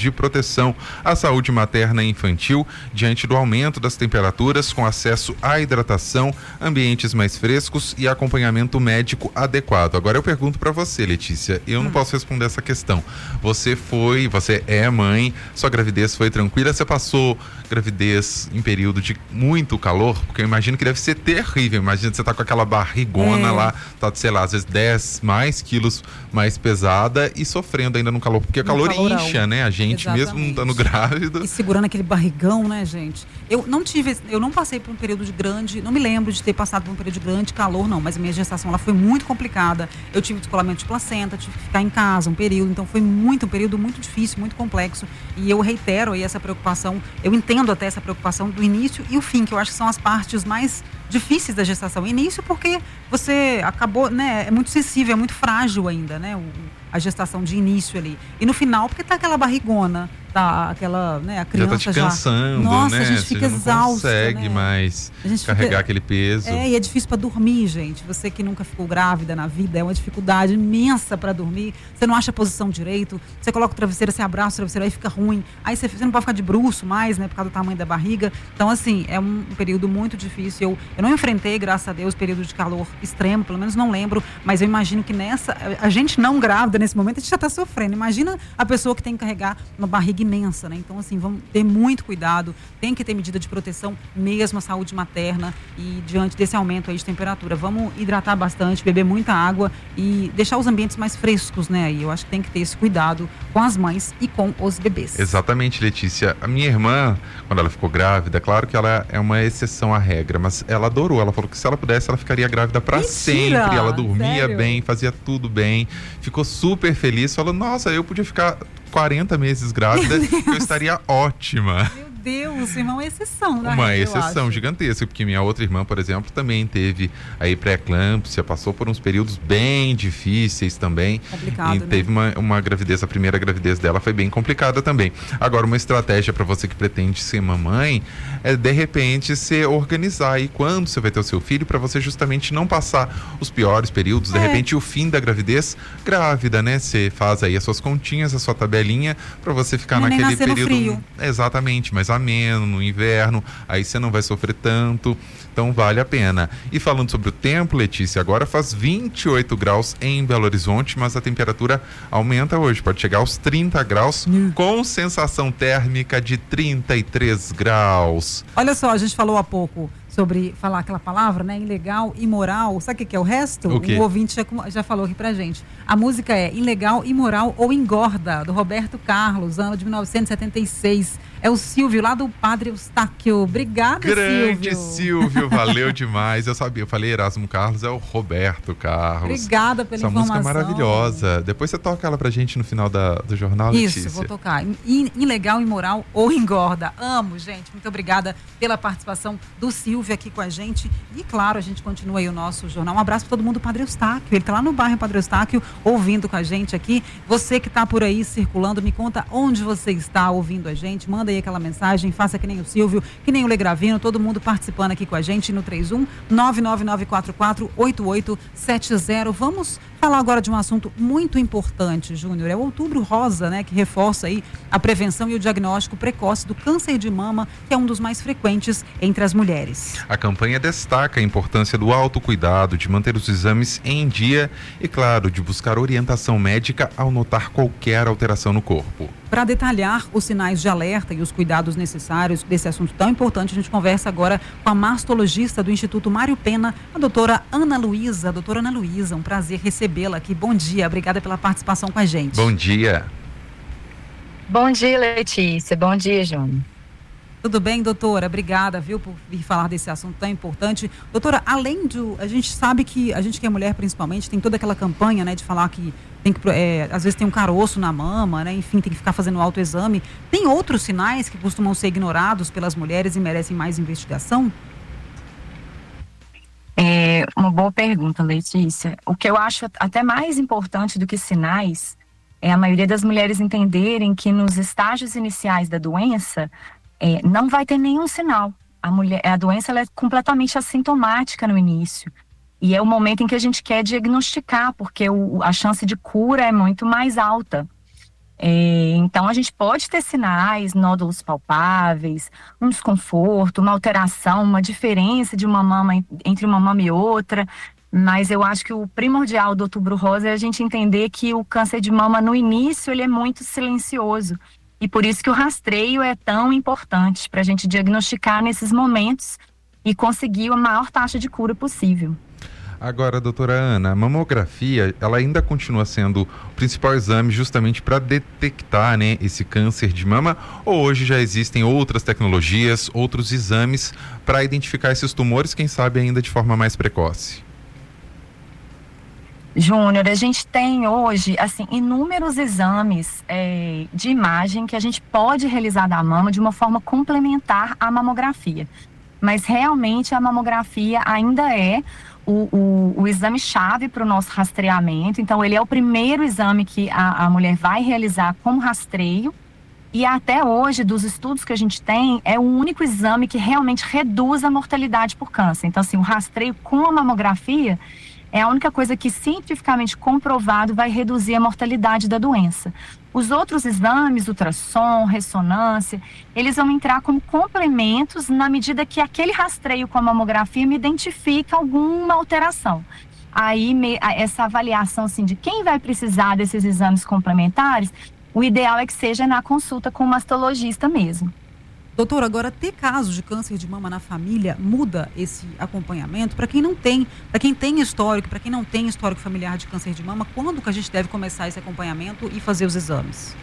proteção à saúde materna e infantil diante do aumento das temperaturas, com acesso à hidratação, ambientes mais frescos e acompanhamento médico adequado. Agora eu pergunto para você, Letícia, eu não hum. posso responder essa questão. Você foi, você é mãe, sua gravidez foi tranquila, você passou gravidez em período de muito calor? Porque eu imagino que deve ser terrível. Imagina que você tá com aquela barrigona é. lá, tá, sei lá, às vezes dez mais quilos mais pesada e sofrendo ainda no calor, porque o calor calorão. incha, né? A gente Exatamente. mesmo não estando grávido. E segurando aquele barrigão, né, gente? Eu não tive, eu não passei por um período de grande, não me lembro de ter passado por um período de grande calor, não, mas a minha gestação ela foi muito complicada. Eu tive descolamento de placenta, tive que ficar em casa um período, então foi muito, um período muito difícil, muito complexo, e eu reitero aí essa preocupação, eu entendo até essa preocupação do início e o fim, que eu acho que são as partes mais difíceis da gestação. Início porque você acabou, né, é muito sensível, é muito frágil ainda, né, o, a gestação de início ali. E no final, porque tá aquela barrigona, tá aquela, né, a criança já... Já tá te cansando, já... Nossa, né? a gente fica você exausta, não consegue né? mais carregar fica... aquele peso. É, e é difícil para dormir, gente. Você que nunca ficou grávida na vida, é uma dificuldade imensa para dormir. Você não acha a posição direito, você coloca o travesseiro, você abraça o travesseiro, aí fica ruim. Aí você, você não pode ficar de bruço mais, né, por causa do tamanho da barriga. Então, assim, é um período muito difícil. Eu, eu não enfrentei, graças a Deus, período de calor extremo, pelo menos não lembro, mas eu imagino que nessa, a gente não grávida nesse momento, a gente já está sofrendo. Imagina a pessoa que tem que carregar uma barriga imensa, né? Então, assim, vamos ter muito cuidado, tem que ter medida de proteção mesmo à saúde materna e diante desse aumento aí de temperatura. Vamos hidratar bastante, beber muita água e deixar os ambientes mais frescos, né? E eu acho que tem que ter esse cuidado com as mães e com os bebês. Exatamente, Letícia. A minha irmã, quando ela ficou grávida, claro que ela é uma exceção à regra, mas ela adorou. Ela falou que se ela pudesse, ela ficaria grávida para sempre. Ela dormia Sério? bem, fazia tudo bem, ficou super feliz. Falou, nossa, eu podia ficar quarenta meses grávida, eu estaria ótima. Meu Deus, seu irmão é exceção, né? Uma exceção gigantesca, porque minha outra irmã, por exemplo, também teve aí pré-eclâmpsia, passou por uns períodos bem difíceis também. Complicado, e né? teve uma, uma gravidez, a primeira gravidez dela foi bem complicada também. Agora, uma estratégia para você que pretende ser mamãe é, de repente, se organizar aí quando você vai ter o seu filho, para você justamente não passar os piores períodos, de é. repente o fim da gravidez grávida, né? Você faz aí as suas continhas, a sua tabelinha, para você ficar não naquele período. No frio. Exatamente, mas ameno, no inverno, aí você não vai sofrer tanto, então vale a pena. E falando sobre o tempo, Letícia, agora faz vinte e oito graus em Belo Horizonte, mas a temperatura aumenta hoje, pode chegar aos trinta graus, hum. com sensação térmica de trinta e três graus. Olha só, a gente falou há pouco sobre falar aquela palavra, né, ilegal, imoral, sabe o que, que é o resto? O quê? O ouvinte já, já falou aqui pra gente. A música é Ilegal, Imoral ou Engorda, do Roberto Carlos, ano de mil novecentos e setenta e seis. É o Silvio, lá do Padre Eustáquio. Obrigada, Grande Silvio. Silvio, valeu demais. Eu sabia, eu falei Erasmo Carlos, é o Roberto Carlos. Obrigada pela Essa informação. música é maravilhosa. Depois você toca ela pra gente no final da, do jornal, Isso, Letícia. vou tocar. I, ilegal, Imoral ou Engorda. Amo, gente. Muito obrigada pela participação do Silvio aqui com a gente. E, claro, a gente continua aí o nosso jornal. Um abraço para todo mundo do Padre Eustáquio. Ele tá lá no bairro Padre Eustáquio, ouvindo com a gente aqui. Você que tá por aí circulando, me conta onde você está ouvindo a gente. Manda aí aquela mensagem, faça que nem o Silvio, que nem o Legravino, todo mundo participando aqui com a gente no três um nove nove nove quatro quatro oito oito sete zero. Vamos falar agora de um assunto muito importante, Júnior. É o Outubro Rosa, né, que reforça aí a prevenção e o diagnóstico precoce do câncer de mama, que é um dos mais frequentes entre as mulheres. A campanha destaca a importância do autocuidado, de manter os exames em dia e, claro, de buscar orientação médica ao notar qualquer alteração no corpo. Para detalhar os sinais de alerta e os cuidados necessários desse assunto tão importante, a gente conversa agora com a mastologista do Instituto Mário Pena, a doutora Ana Luísa. Doutora Ana Luísa, um prazer recebê-la aqui. Bom dia, obrigada pela participação com a gente. Bom dia. Bom dia, Letícia. Bom dia, Júnior. Tudo bem, doutora? Obrigada, viu, por vir falar desse assunto tão importante. Doutora, além do... A gente sabe que, a gente que é mulher principalmente, tem toda aquela campanha, né, de falar que tem que, é, às vezes tem um caroço na mama, né, enfim, tem que ficar fazendo autoexame. Tem outros sinais que costumam ser ignorados pelas mulheres e merecem mais investigação? É uma boa pergunta, Letícia. O que eu acho até mais importante do que sinais é a maioria das mulheres entenderem que nos estágios iniciais da doença, É, não vai ter nenhum sinal. A, mulher, a doença ela é completamente assintomática no início. E é o momento em que a gente quer diagnosticar, porque o, a chance de cura é muito mais alta. É, então, a gente pode ter sinais, nódulos palpáveis, um desconforto, uma alteração, uma diferença de uma mama entre uma mama e outra, mas eu acho que o primordial do Outubro Rosa é a gente entender que o câncer de mama, no início, ele é muito silencioso, e por isso que o rastreio é tão importante para a gente diagnosticar nesses momentos e conseguir a maior taxa de cura possível. Agora, doutora Ana, a mamografia, ela ainda continua sendo o principal exame justamente para detectar, né, esse câncer de mama, ou hoje já existem outras tecnologias, outros exames para identificar esses tumores, quem sabe ainda de forma mais precoce? Júnior, a gente tem hoje, assim, inúmeros exames é, de imagem que a gente pode realizar da mama de uma forma complementar à mamografia. Mas realmente a mamografia ainda é o, o, o exame-chave para o nosso rastreamento. Então, ele é o primeiro exame que a, a mulher vai realizar como rastreio. E até hoje, dos estudos que a gente tem, é o único exame que realmente reduz a mortalidade por câncer. Então, assim, o rastreio com a mamografia é a única coisa que cientificamente comprovado vai reduzir a mortalidade da doença. Os outros exames, ultrassom, ressonância, eles vão entrar como complementos na medida que aquele rastreio com a mamografia me identifica alguma alteração. Aí, me, essa avaliação assim, de quem vai precisar desses exames complementares, o ideal é que seja na consulta com o mastologista mesmo. Doutor, agora ter casos de câncer de mama na família muda esse acompanhamento? Para quem não tem, para quem tem histórico, para quem não tem histórico familiar de câncer de mama, quando que a gente deve começar esse acompanhamento e fazer os exames?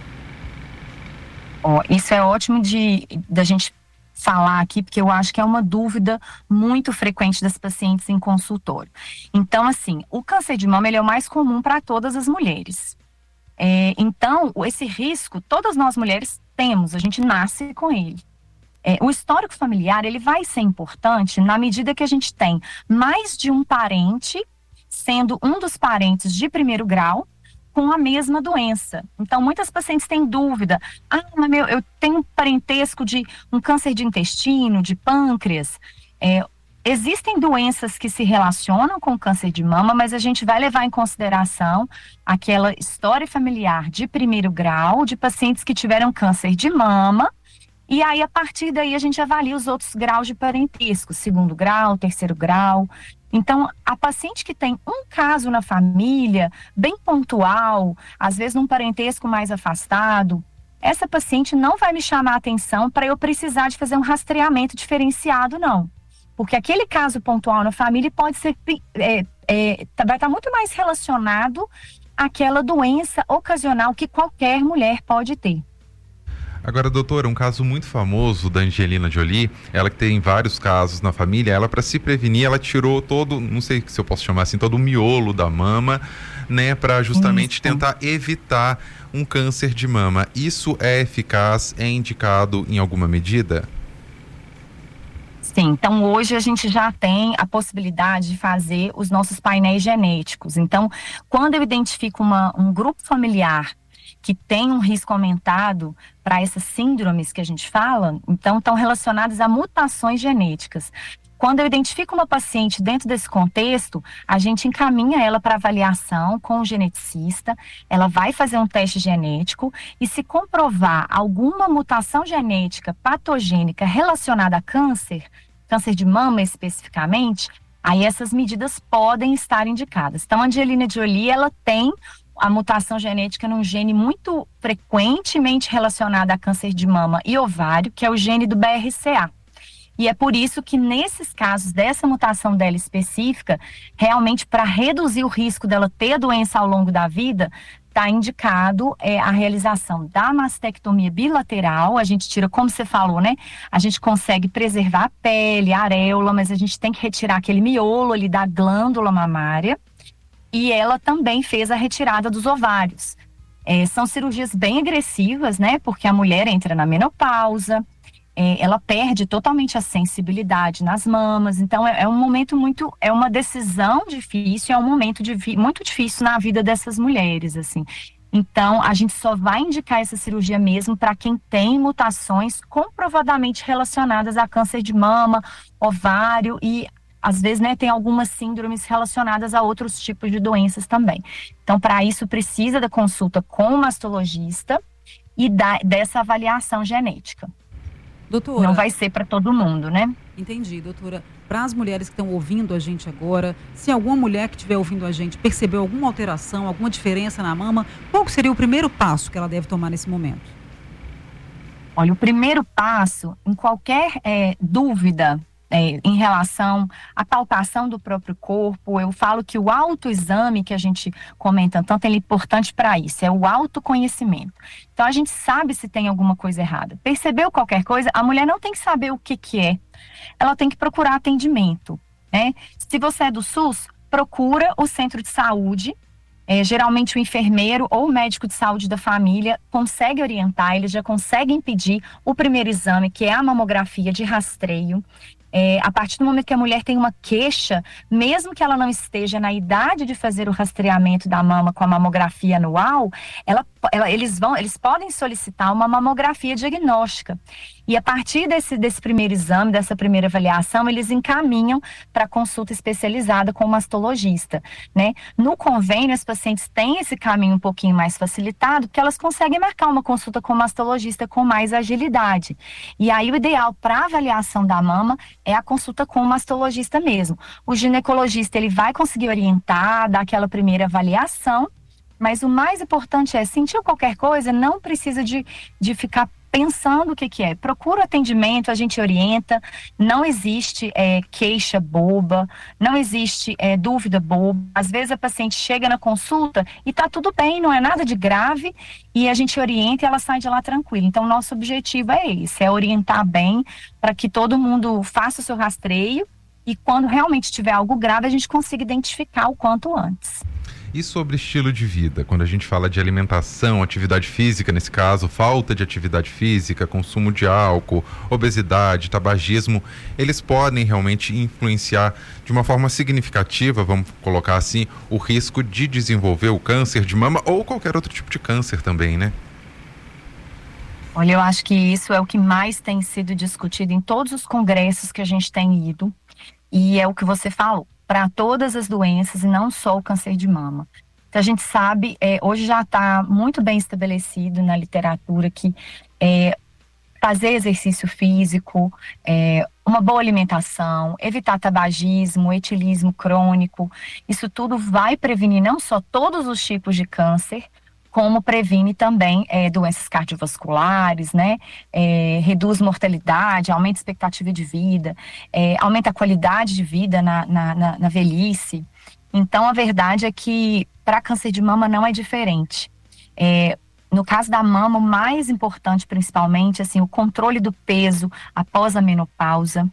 Oh, isso é ótimo de da gente falar aqui, porque eu acho que é uma dúvida muito frequente das pacientes em consultório. Então, assim, o câncer de mama ele é o mais comum para todas as mulheres. É, então, esse risco, todas nós mulheres temos, a gente nasce com ele. É, o histórico familiar, ele vai ser importante na medida que a gente tem mais de um parente, sendo um dos parentes de primeiro grau, com a mesma doença. Então, muitas pacientes têm dúvida. Ah, mas meu, eu tenho um parentesco de um câncer de intestino, de pâncreas. É, existem doenças que se relacionam com o câncer de mama, mas a gente vai levar em consideração aquela história familiar de primeiro grau, de pacientes que tiveram câncer de mama. E aí, a partir daí, a gente avalia os outros graus de parentesco, segundo grau, terceiro grau. Então, a paciente que tem um caso na família, bem pontual, às vezes num parentesco mais afastado, essa paciente não vai me chamar a atenção para eu precisar de fazer um rastreamento diferenciado, não. Porque aquele caso pontual na família pode ser, é, é, vai estar muito mais relacionado àquela doença ocasional que qualquer mulher pode ter. Agora, doutora, um caso muito famoso da Angelina Jolie, ela que tem vários casos na família, ela, para se prevenir, ela tirou todo, não sei se eu posso chamar assim, todo o miolo da mama, né, para justamente Isso. tentar evitar um câncer de mama. Isso é eficaz, é indicado em alguma medida? Sim, então hoje a gente já tem a possibilidade de fazer os nossos painéis genéticos. Então, quando eu identifico uma, um grupo familiar que tem um risco aumentado para essas síndromes que a gente fala, então estão relacionadas a mutações genéticas. Quando eu identifico uma paciente dentro desse contexto, a gente encaminha ela para avaliação com o geneticista, ela vai fazer um teste genético e se comprovar alguma mutação genética patogênica relacionada a câncer, câncer de mama especificamente, aí essas medidas podem estar indicadas. Então, a Angelina Jolie, ela tem a mutação genética num gene muito frequentemente relacionado a câncer de mama e ovário, que é o gene do B R C A. E é por isso que nesses casos dessa mutação dela específica, realmente para reduzir o risco dela ter a doença ao longo da vida, está indicado é, a realização da mastectomia bilateral. A gente tira, como você falou, né? A gente consegue preservar a pele, a areola, mas a gente tem que retirar aquele miolo ali da glândula mamária. E ela também fez a retirada dos ovários. É, são cirurgias bem agressivas, né? Porque a mulher entra na menopausa, é, ela perde totalmente a sensibilidade nas mamas. Então, é, é um momento muito... É uma decisão difícil, é um momento de, muito difícil na vida dessas mulheres, assim. Então, a gente só vai indicar essa cirurgia mesmo para quem tem mutações comprovadamente relacionadas a câncer de mama, ovário e... Às vezes, né, tem algumas síndromes relacionadas a outros tipos de doenças também. Então, para isso, precisa da consulta com o mastologista e da, dessa avaliação genética. Doutora, não vai ser para todo mundo, né? Entendi, doutora. Para as mulheres que estão ouvindo a gente agora, se alguma mulher que estiver ouvindo a gente percebeu alguma alteração, alguma diferença na mama, qual seria o primeiro passo que ela deve tomar nesse momento? Olha, o primeiro passo, em qualquer é, dúvida é, em relação à palpação do próprio corpo, eu falo que o autoexame que a gente comenta tanto, ele é importante para isso, é o autoconhecimento. Então, a gente sabe se tem alguma coisa errada. Percebeu qualquer coisa, a mulher não tem que saber o que, que é, ela tem que procurar atendimento, né? Se você é do SUS, procura o centro de saúde. É, geralmente o enfermeiro ou o médico de saúde da família consegue orientar, eles já conseguem pedir o primeiro exame, que é a mamografia de rastreio. É, a partir do momento que a mulher tem uma queixa, mesmo que ela não esteja na idade de fazer o rastreamento da mama com a mamografia anual, ela, ela, eles, vão, eles podem solicitar uma mamografia diagnóstica. E a partir desse, desse primeiro exame, dessa primeira avaliação, eles encaminham para consulta especializada com o mastologista, né? No convênio, as pacientes têm esse caminho um pouquinho mais facilitado, porque elas conseguem marcar uma consulta com o mastologista com mais agilidade. E aí o ideal para avaliação da mama é a consulta com o mastologista mesmo. O ginecologista, ele vai conseguir orientar, dar aquela primeira avaliação, mas o mais importante é, sentir qualquer coisa, não precisa de, de ficar pensando o que que é. Procura atendimento, a gente orienta, não existe é, queixa boba, não existe é, dúvida boba. Às vezes a paciente chega na consulta e tá tudo bem, não é nada de grave, e a gente orienta e ela sai de lá tranquila. Então, nosso objetivo é esse, é orientar bem para que todo mundo faça o seu rastreio e quando realmente tiver algo grave, a gente consiga identificar o quanto antes. E sobre estilo de vida, quando a gente fala de alimentação, atividade física, nesse caso, falta de atividade física, consumo de álcool, obesidade, tabagismo, eles podem realmente influenciar de uma forma significativa, vamos colocar assim, o risco de desenvolver o câncer de mama ou qualquer outro tipo de câncer também, né? Olha, eu acho que isso é o que mais tem sido discutido em todos os congressos que a gente tem ido, e é o que você falou, para todas as doenças e não só o câncer de mama. Então, a gente sabe, é, hoje já está muito bem estabelecido na literatura que é, fazer exercício físico, é, uma boa alimentação, evitar tabagismo, etilismo crônico, isso tudo vai prevenir não só todos os tipos de câncer, como previne também é, doenças cardiovasculares, né? É, reduz mortalidade, aumenta a expectativa de vida, é, aumenta a qualidade de vida na, na, na, na velhice. Então, a verdade é que para câncer de mama não é diferente. É, no caso da mama, o mais importante, principalmente, assim, o controle do peso após a menopausa,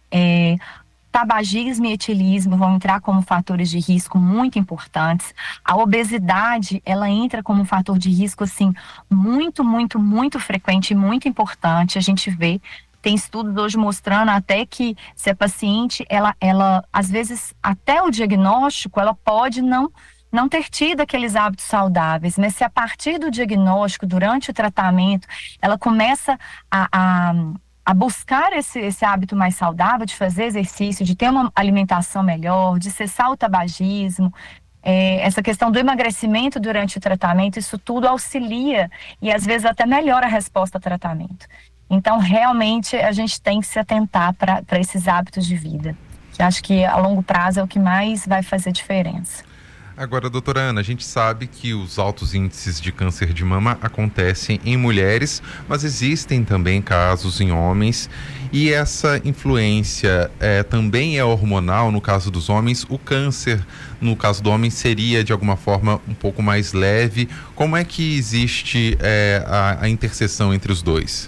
é, tabagismo e etilismo vão entrar como fatores de risco muito importantes. A obesidade, ela entra como um fator de risco, assim, muito, muito, muito frequente e muito importante. A gente vê, tem estudos hoje mostrando até que se a paciente, ela, ela às vezes, até o diagnóstico, ela pode não, não ter tido aqueles hábitos saudáveis, mas se a partir do diagnóstico, durante o tratamento, ela começa a... a a buscar esse, esse hábito mais saudável, de fazer exercício, de ter uma alimentação melhor, de cessar o tabagismo, é, essa questão do emagrecimento durante o tratamento, isso tudo auxilia e às vezes até melhora a resposta ao tratamento. Então, realmente, a gente tem que se atentar para esses hábitos de vida, que acho que a longo prazo é o que mais vai fazer diferença. Agora, doutora Ana, a gente sabe que os altos índices de câncer de mama acontecem em mulheres, mas existem também casos em homens, e essa influência é, também é hormonal no caso dos homens. O câncer, no caso do homem, seria de alguma forma um pouco mais leve. Como é que existe é, a, a interseção entre os dois?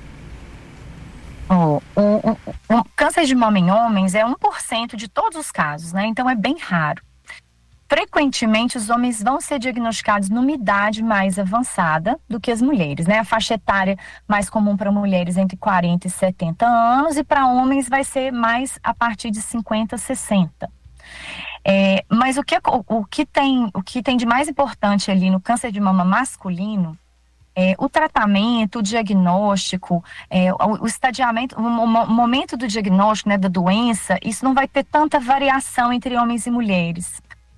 Oh, o, o, o câncer de mama em homens é um por cento de todos os casos, né? Então é bem raro. Frequentemente, os homens vão ser diagnosticados numa idade mais avançada do que as mulheres, né? A faixa etária mais comum para mulheres entre quarenta e setenta anos, e para homens vai ser mais a partir de cinquenta, sessenta. É, mas o que, o, o, que tem, o que tem de mais importante ali no câncer de mama masculino é o tratamento, o diagnóstico, é, o, o estadiamento, o, o momento do diagnóstico, né, da doença. Isso não vai ter tanta variação entre homens e mulheres.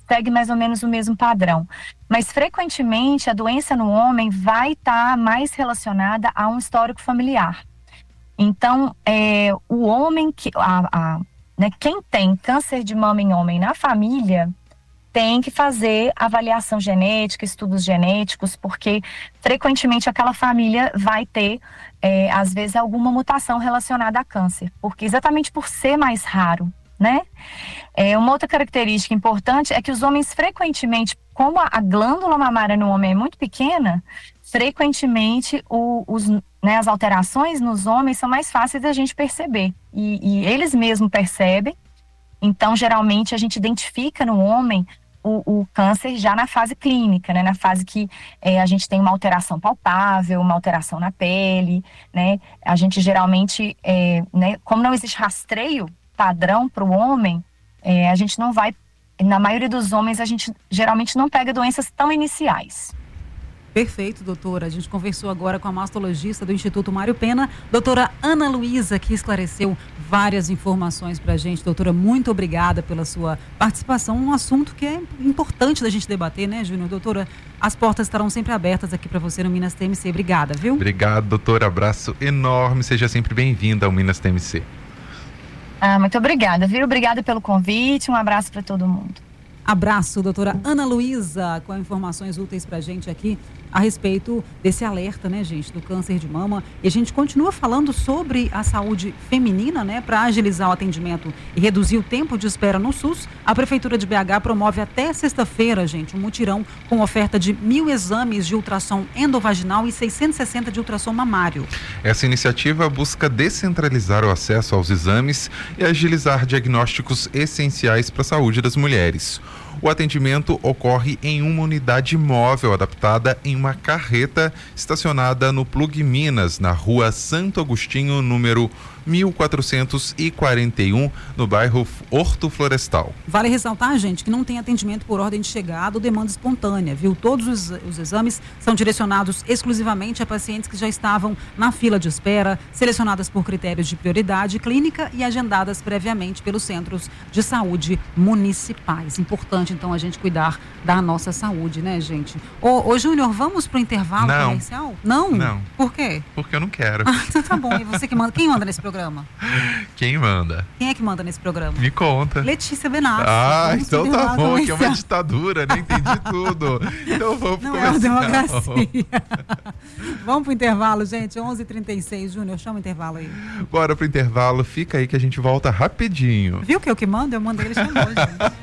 segue mais ou menos o mesmo padrão. Mas, frequentemente, a doença no homem vai estar tá mais relacionada a um histórico familiar. Então, é, o homem, que, a, a, né, quem tem câncer de mama em homem na família, tem que fazer avaliação genética, estudos genéticos, porque frequentemente aquela família vai ter, é, às vezes, alguma mutação relacionada a câncer, porque exatamente por ser mais raro, né? É, uma outra característica importante é que os homens frequentemente, como a, a glândula mamária no homem é muito pequena, frequentemente o, os, né, as alterações nos homens são mais fáceis da gente perceber, e, e eles mesmos percebem. Então, geralmente, a gente identifica no homem O, o câncer já na fase clínica, né? Na fase que é, a gente tem uma alteração palpável, uma alteração na pele, né? A gente geralmente, é, né, como não existe rastreio padrão para o homem, é, a gente não vai, na maioria dos homens, a gente geralmente não pega doenças tão iniciais. Perfeito, doutora. A gente conversou agora com a mastologista do Instituto Mário Pena, doutora Ana Luísa, que esclareceu várias informações para a gente. Doutora, muito obrigada pela sua participação, um assunto que é importante da gente debater, né, Júnior? Doutora, as portas estarão sempre abertas aqui para você no Minas T M C. Obrigada, viu? Obrigado, doutora. Abraço enorme. Seja sempre bem-vinda ao Minas T M C. Ah, muito obrigada, viu? Obrigada pelo convite. Um abraço para todo mundo. Abraço, doutora Ana Luísa, com informações úteis para a gente aqui a respeito desse alerta, né, gente, do câncer de mama. E a gente continua falando sobre a saúde feminina, né, para agilizar o atendimento e reduzir o tempo de espera no SUS. A Prefeitura de B H promove até sexta-feira, gente, um mutirão com oferta de mil exames de ultrassom endovaginal e seiscentos e sessenta de ultrassom mamário. Essa iniciativa busca descentralizar o acesso aos exames e agilizar diagnósticos essenciais para a saúde das mulheres. O atendimento ocorre em uma unidade móvel adaptada em uma carreta estacionada no Plug Minas, na rua Santo Agostinho, número mil quatrocentos e quarenta e um, no bairro Horto Florestal. Vale ressaltar, gente, que não tem atendimento por ordem de chegada ou demanda espontânea, viu? Todos os, os exames são direcionados exclusivamente a pacientes que já estavam na fila de espera, selecionadas por critérios de prioridade clínica e agendadas previamente pelos centros de saúde municipais. Importante, então, a gente cuidar da nossa saúde, né, gente? Ô, ô Júnior, vamos pro intervalo não. comercial? Não? Não. Por quê? Porque eu não quero. Ah, então tá bom. E você que manda? Quem manda nesse programa? Quem manda? Quem é que manda nesse programa? Me conta. Letícia Benassi. Ah, vamos então tá bom, comercial. que é uma ditadura, né? Entendi tudo. Então vamos pro Não é uma comercial. democracia. Vamos pro intervalo, gente. onze e trinta e seis, Júnior, chama o intervalo aí. Bora pro intervalo, fica aí que a gente volta rapidinho. Viu que eu que mando? Eu mandei, ele chamou, gente.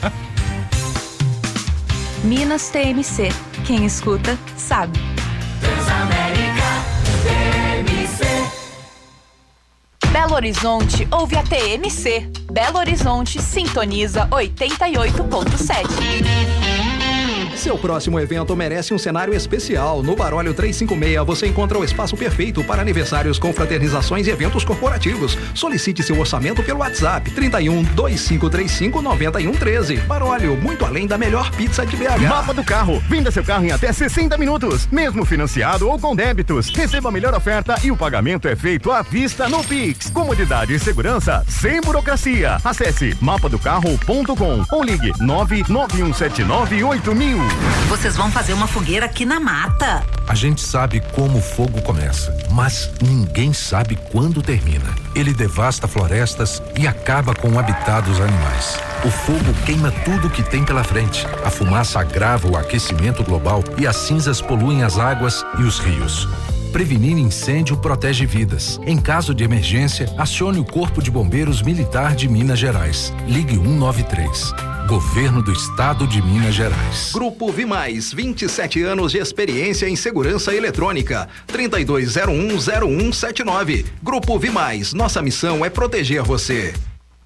Minas T M C. Quem escuta, sabe. Transamérica T M C. Belo Horizonte ouve a T M C. Belo Horizonte sintoniza oitenta e oito ponto sete. Seu próximo evento merece um cenário especial. No Barólio trezentos e cinquenta e seis você encontra o espaço perfeito para aniversários, confraternizações e eventos corporativos. Solicite seu orçamento pelo WhatsApp trinta e um, dois cinco três cinco, nove um um três. Barólio, muito além da melhor pizza de B H. Mapa do carro. Venda seu carro em até sessenta minutos, mesmo financiado ou com débitos. Receba a melhor oferta e o pagamento é feito à vista no Pix. Comodidade e segurança sem burocracia. Acesse mapa do carro ponto com ou ligue nove nove um sete nove oito mil. Vocês vão fazer uma fogueira aqui na mata. A gente sabe como o fogo começa, mas ninguém sabe quando termina. Ele devasta florestas e acaba com o habitat dos animais. O fogo queima tudo que tem pela frente. A fumaça agrava o aquecimento global e as cinzas poluem as águas e os rios. Prevenir incêndio protege vidas. Em caso de emergência, acione o Corpo de Bombeiros Militar de Minas Gerais. Ligue um nove três. Governo do Estado de Minas Gerais. Grupo Vimais, vinte e sete anos de experiência em segurança eletrônica. trinta e dois zero um zero um sete nove. Grupo Vimais, nossa missão é proteger você.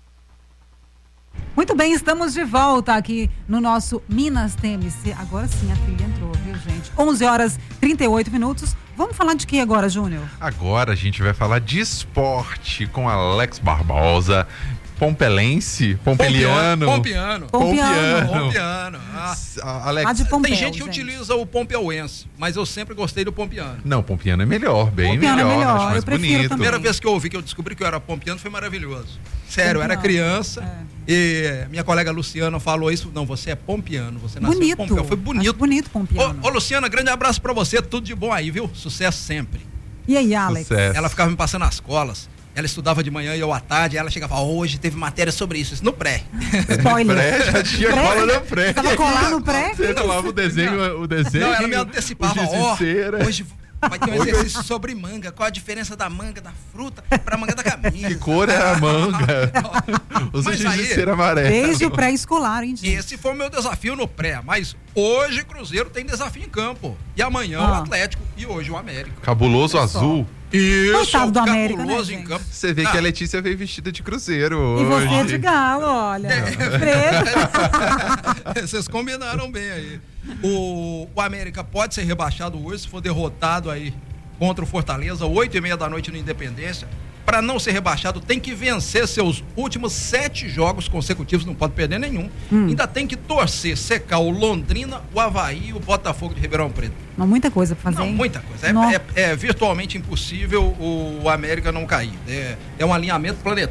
Muito bem, estamos de volta aqui no nosso Minas T M C. Agora sim a trilha entrou, viu, gente? onze horas e trinta e oito minutos. Vamos falar de que agora, Júnior? Agora a gente vai falar de esporte com Alex Barbosa. Pompelense, Pompeliano. Pompiano. Pompiano. Pompiano. Ah, Alex, Ah, de Pompeu, tem gente que gente. utiliza o pompeuense, mas eu sempre gostei do pompiano. Não, Pompiano é melhor, bem Pompiano é melhor, melhor, acho mais eu prefiro bonito. também. Primeira vez que eu ouvi, que eu descobri que eu era pompiano, foi maravilhoso. Sério, eu era Pompiano. criança. É. E minha colega Luciana falou isso. Não, você é pompiano. Você nasceu Bonito. pompiano. Foi bonito. Acho bonito, pompiano. Ô, ô, Luciana, grande abraço pra você. Tudo de bom aí, viu? Sucesso sempre. E aí, Alex? Sucesso. Ela ficava me passando as colas. Ela estudava de manhã e eu à tarde. E ela chegava, hoje teve matéria sobre isso. Isso no pré. Spoiler. Pré, já tinha Pré? cola no pré. Tava colado no pré? Você colava o desenho, o desenho. Não, ela me antecipava. o giz de Ó, cera. hoje vai ter um exercício sobre manga. Qual a diferença da manga da fruta pra manga da camisa? Que cor é a manga? Usa Mas giz de aí- cera amarelo. Desde o pré-escolar, hein, gente? Esse foi o meu desafio no pré. Mas hoje Cruzeiro tem desafio em campo. E amanhã Ah. o Atlético. E hoje o América. Cabuloso azul. Isso, Coitado do América, cabuloso né, em gente? campo. Você vê Ah, que a Letícia veio vestida de cruzeiro E hoje. você de galo, olha. Preto. Vocês combinaram bem aí. O, o América pode ser rebaixado hoje se for derrotado aí contra o Fortaleza, oito e meia da noite no Independência. Para não ser rebaixado, tem que vencer seus últimos sete jogos consecutivos, não pode perder nenhum. Hum. Ainda tem que torcer, secar o Londrina, o Avaí e o Botafogo de Ribeirão Preto. Mas muita coisa pra fazer, Não, hein? muita coisa. É, Nó. é- é virtualmente impossível o América não cair. É, é um alinhamento planetário.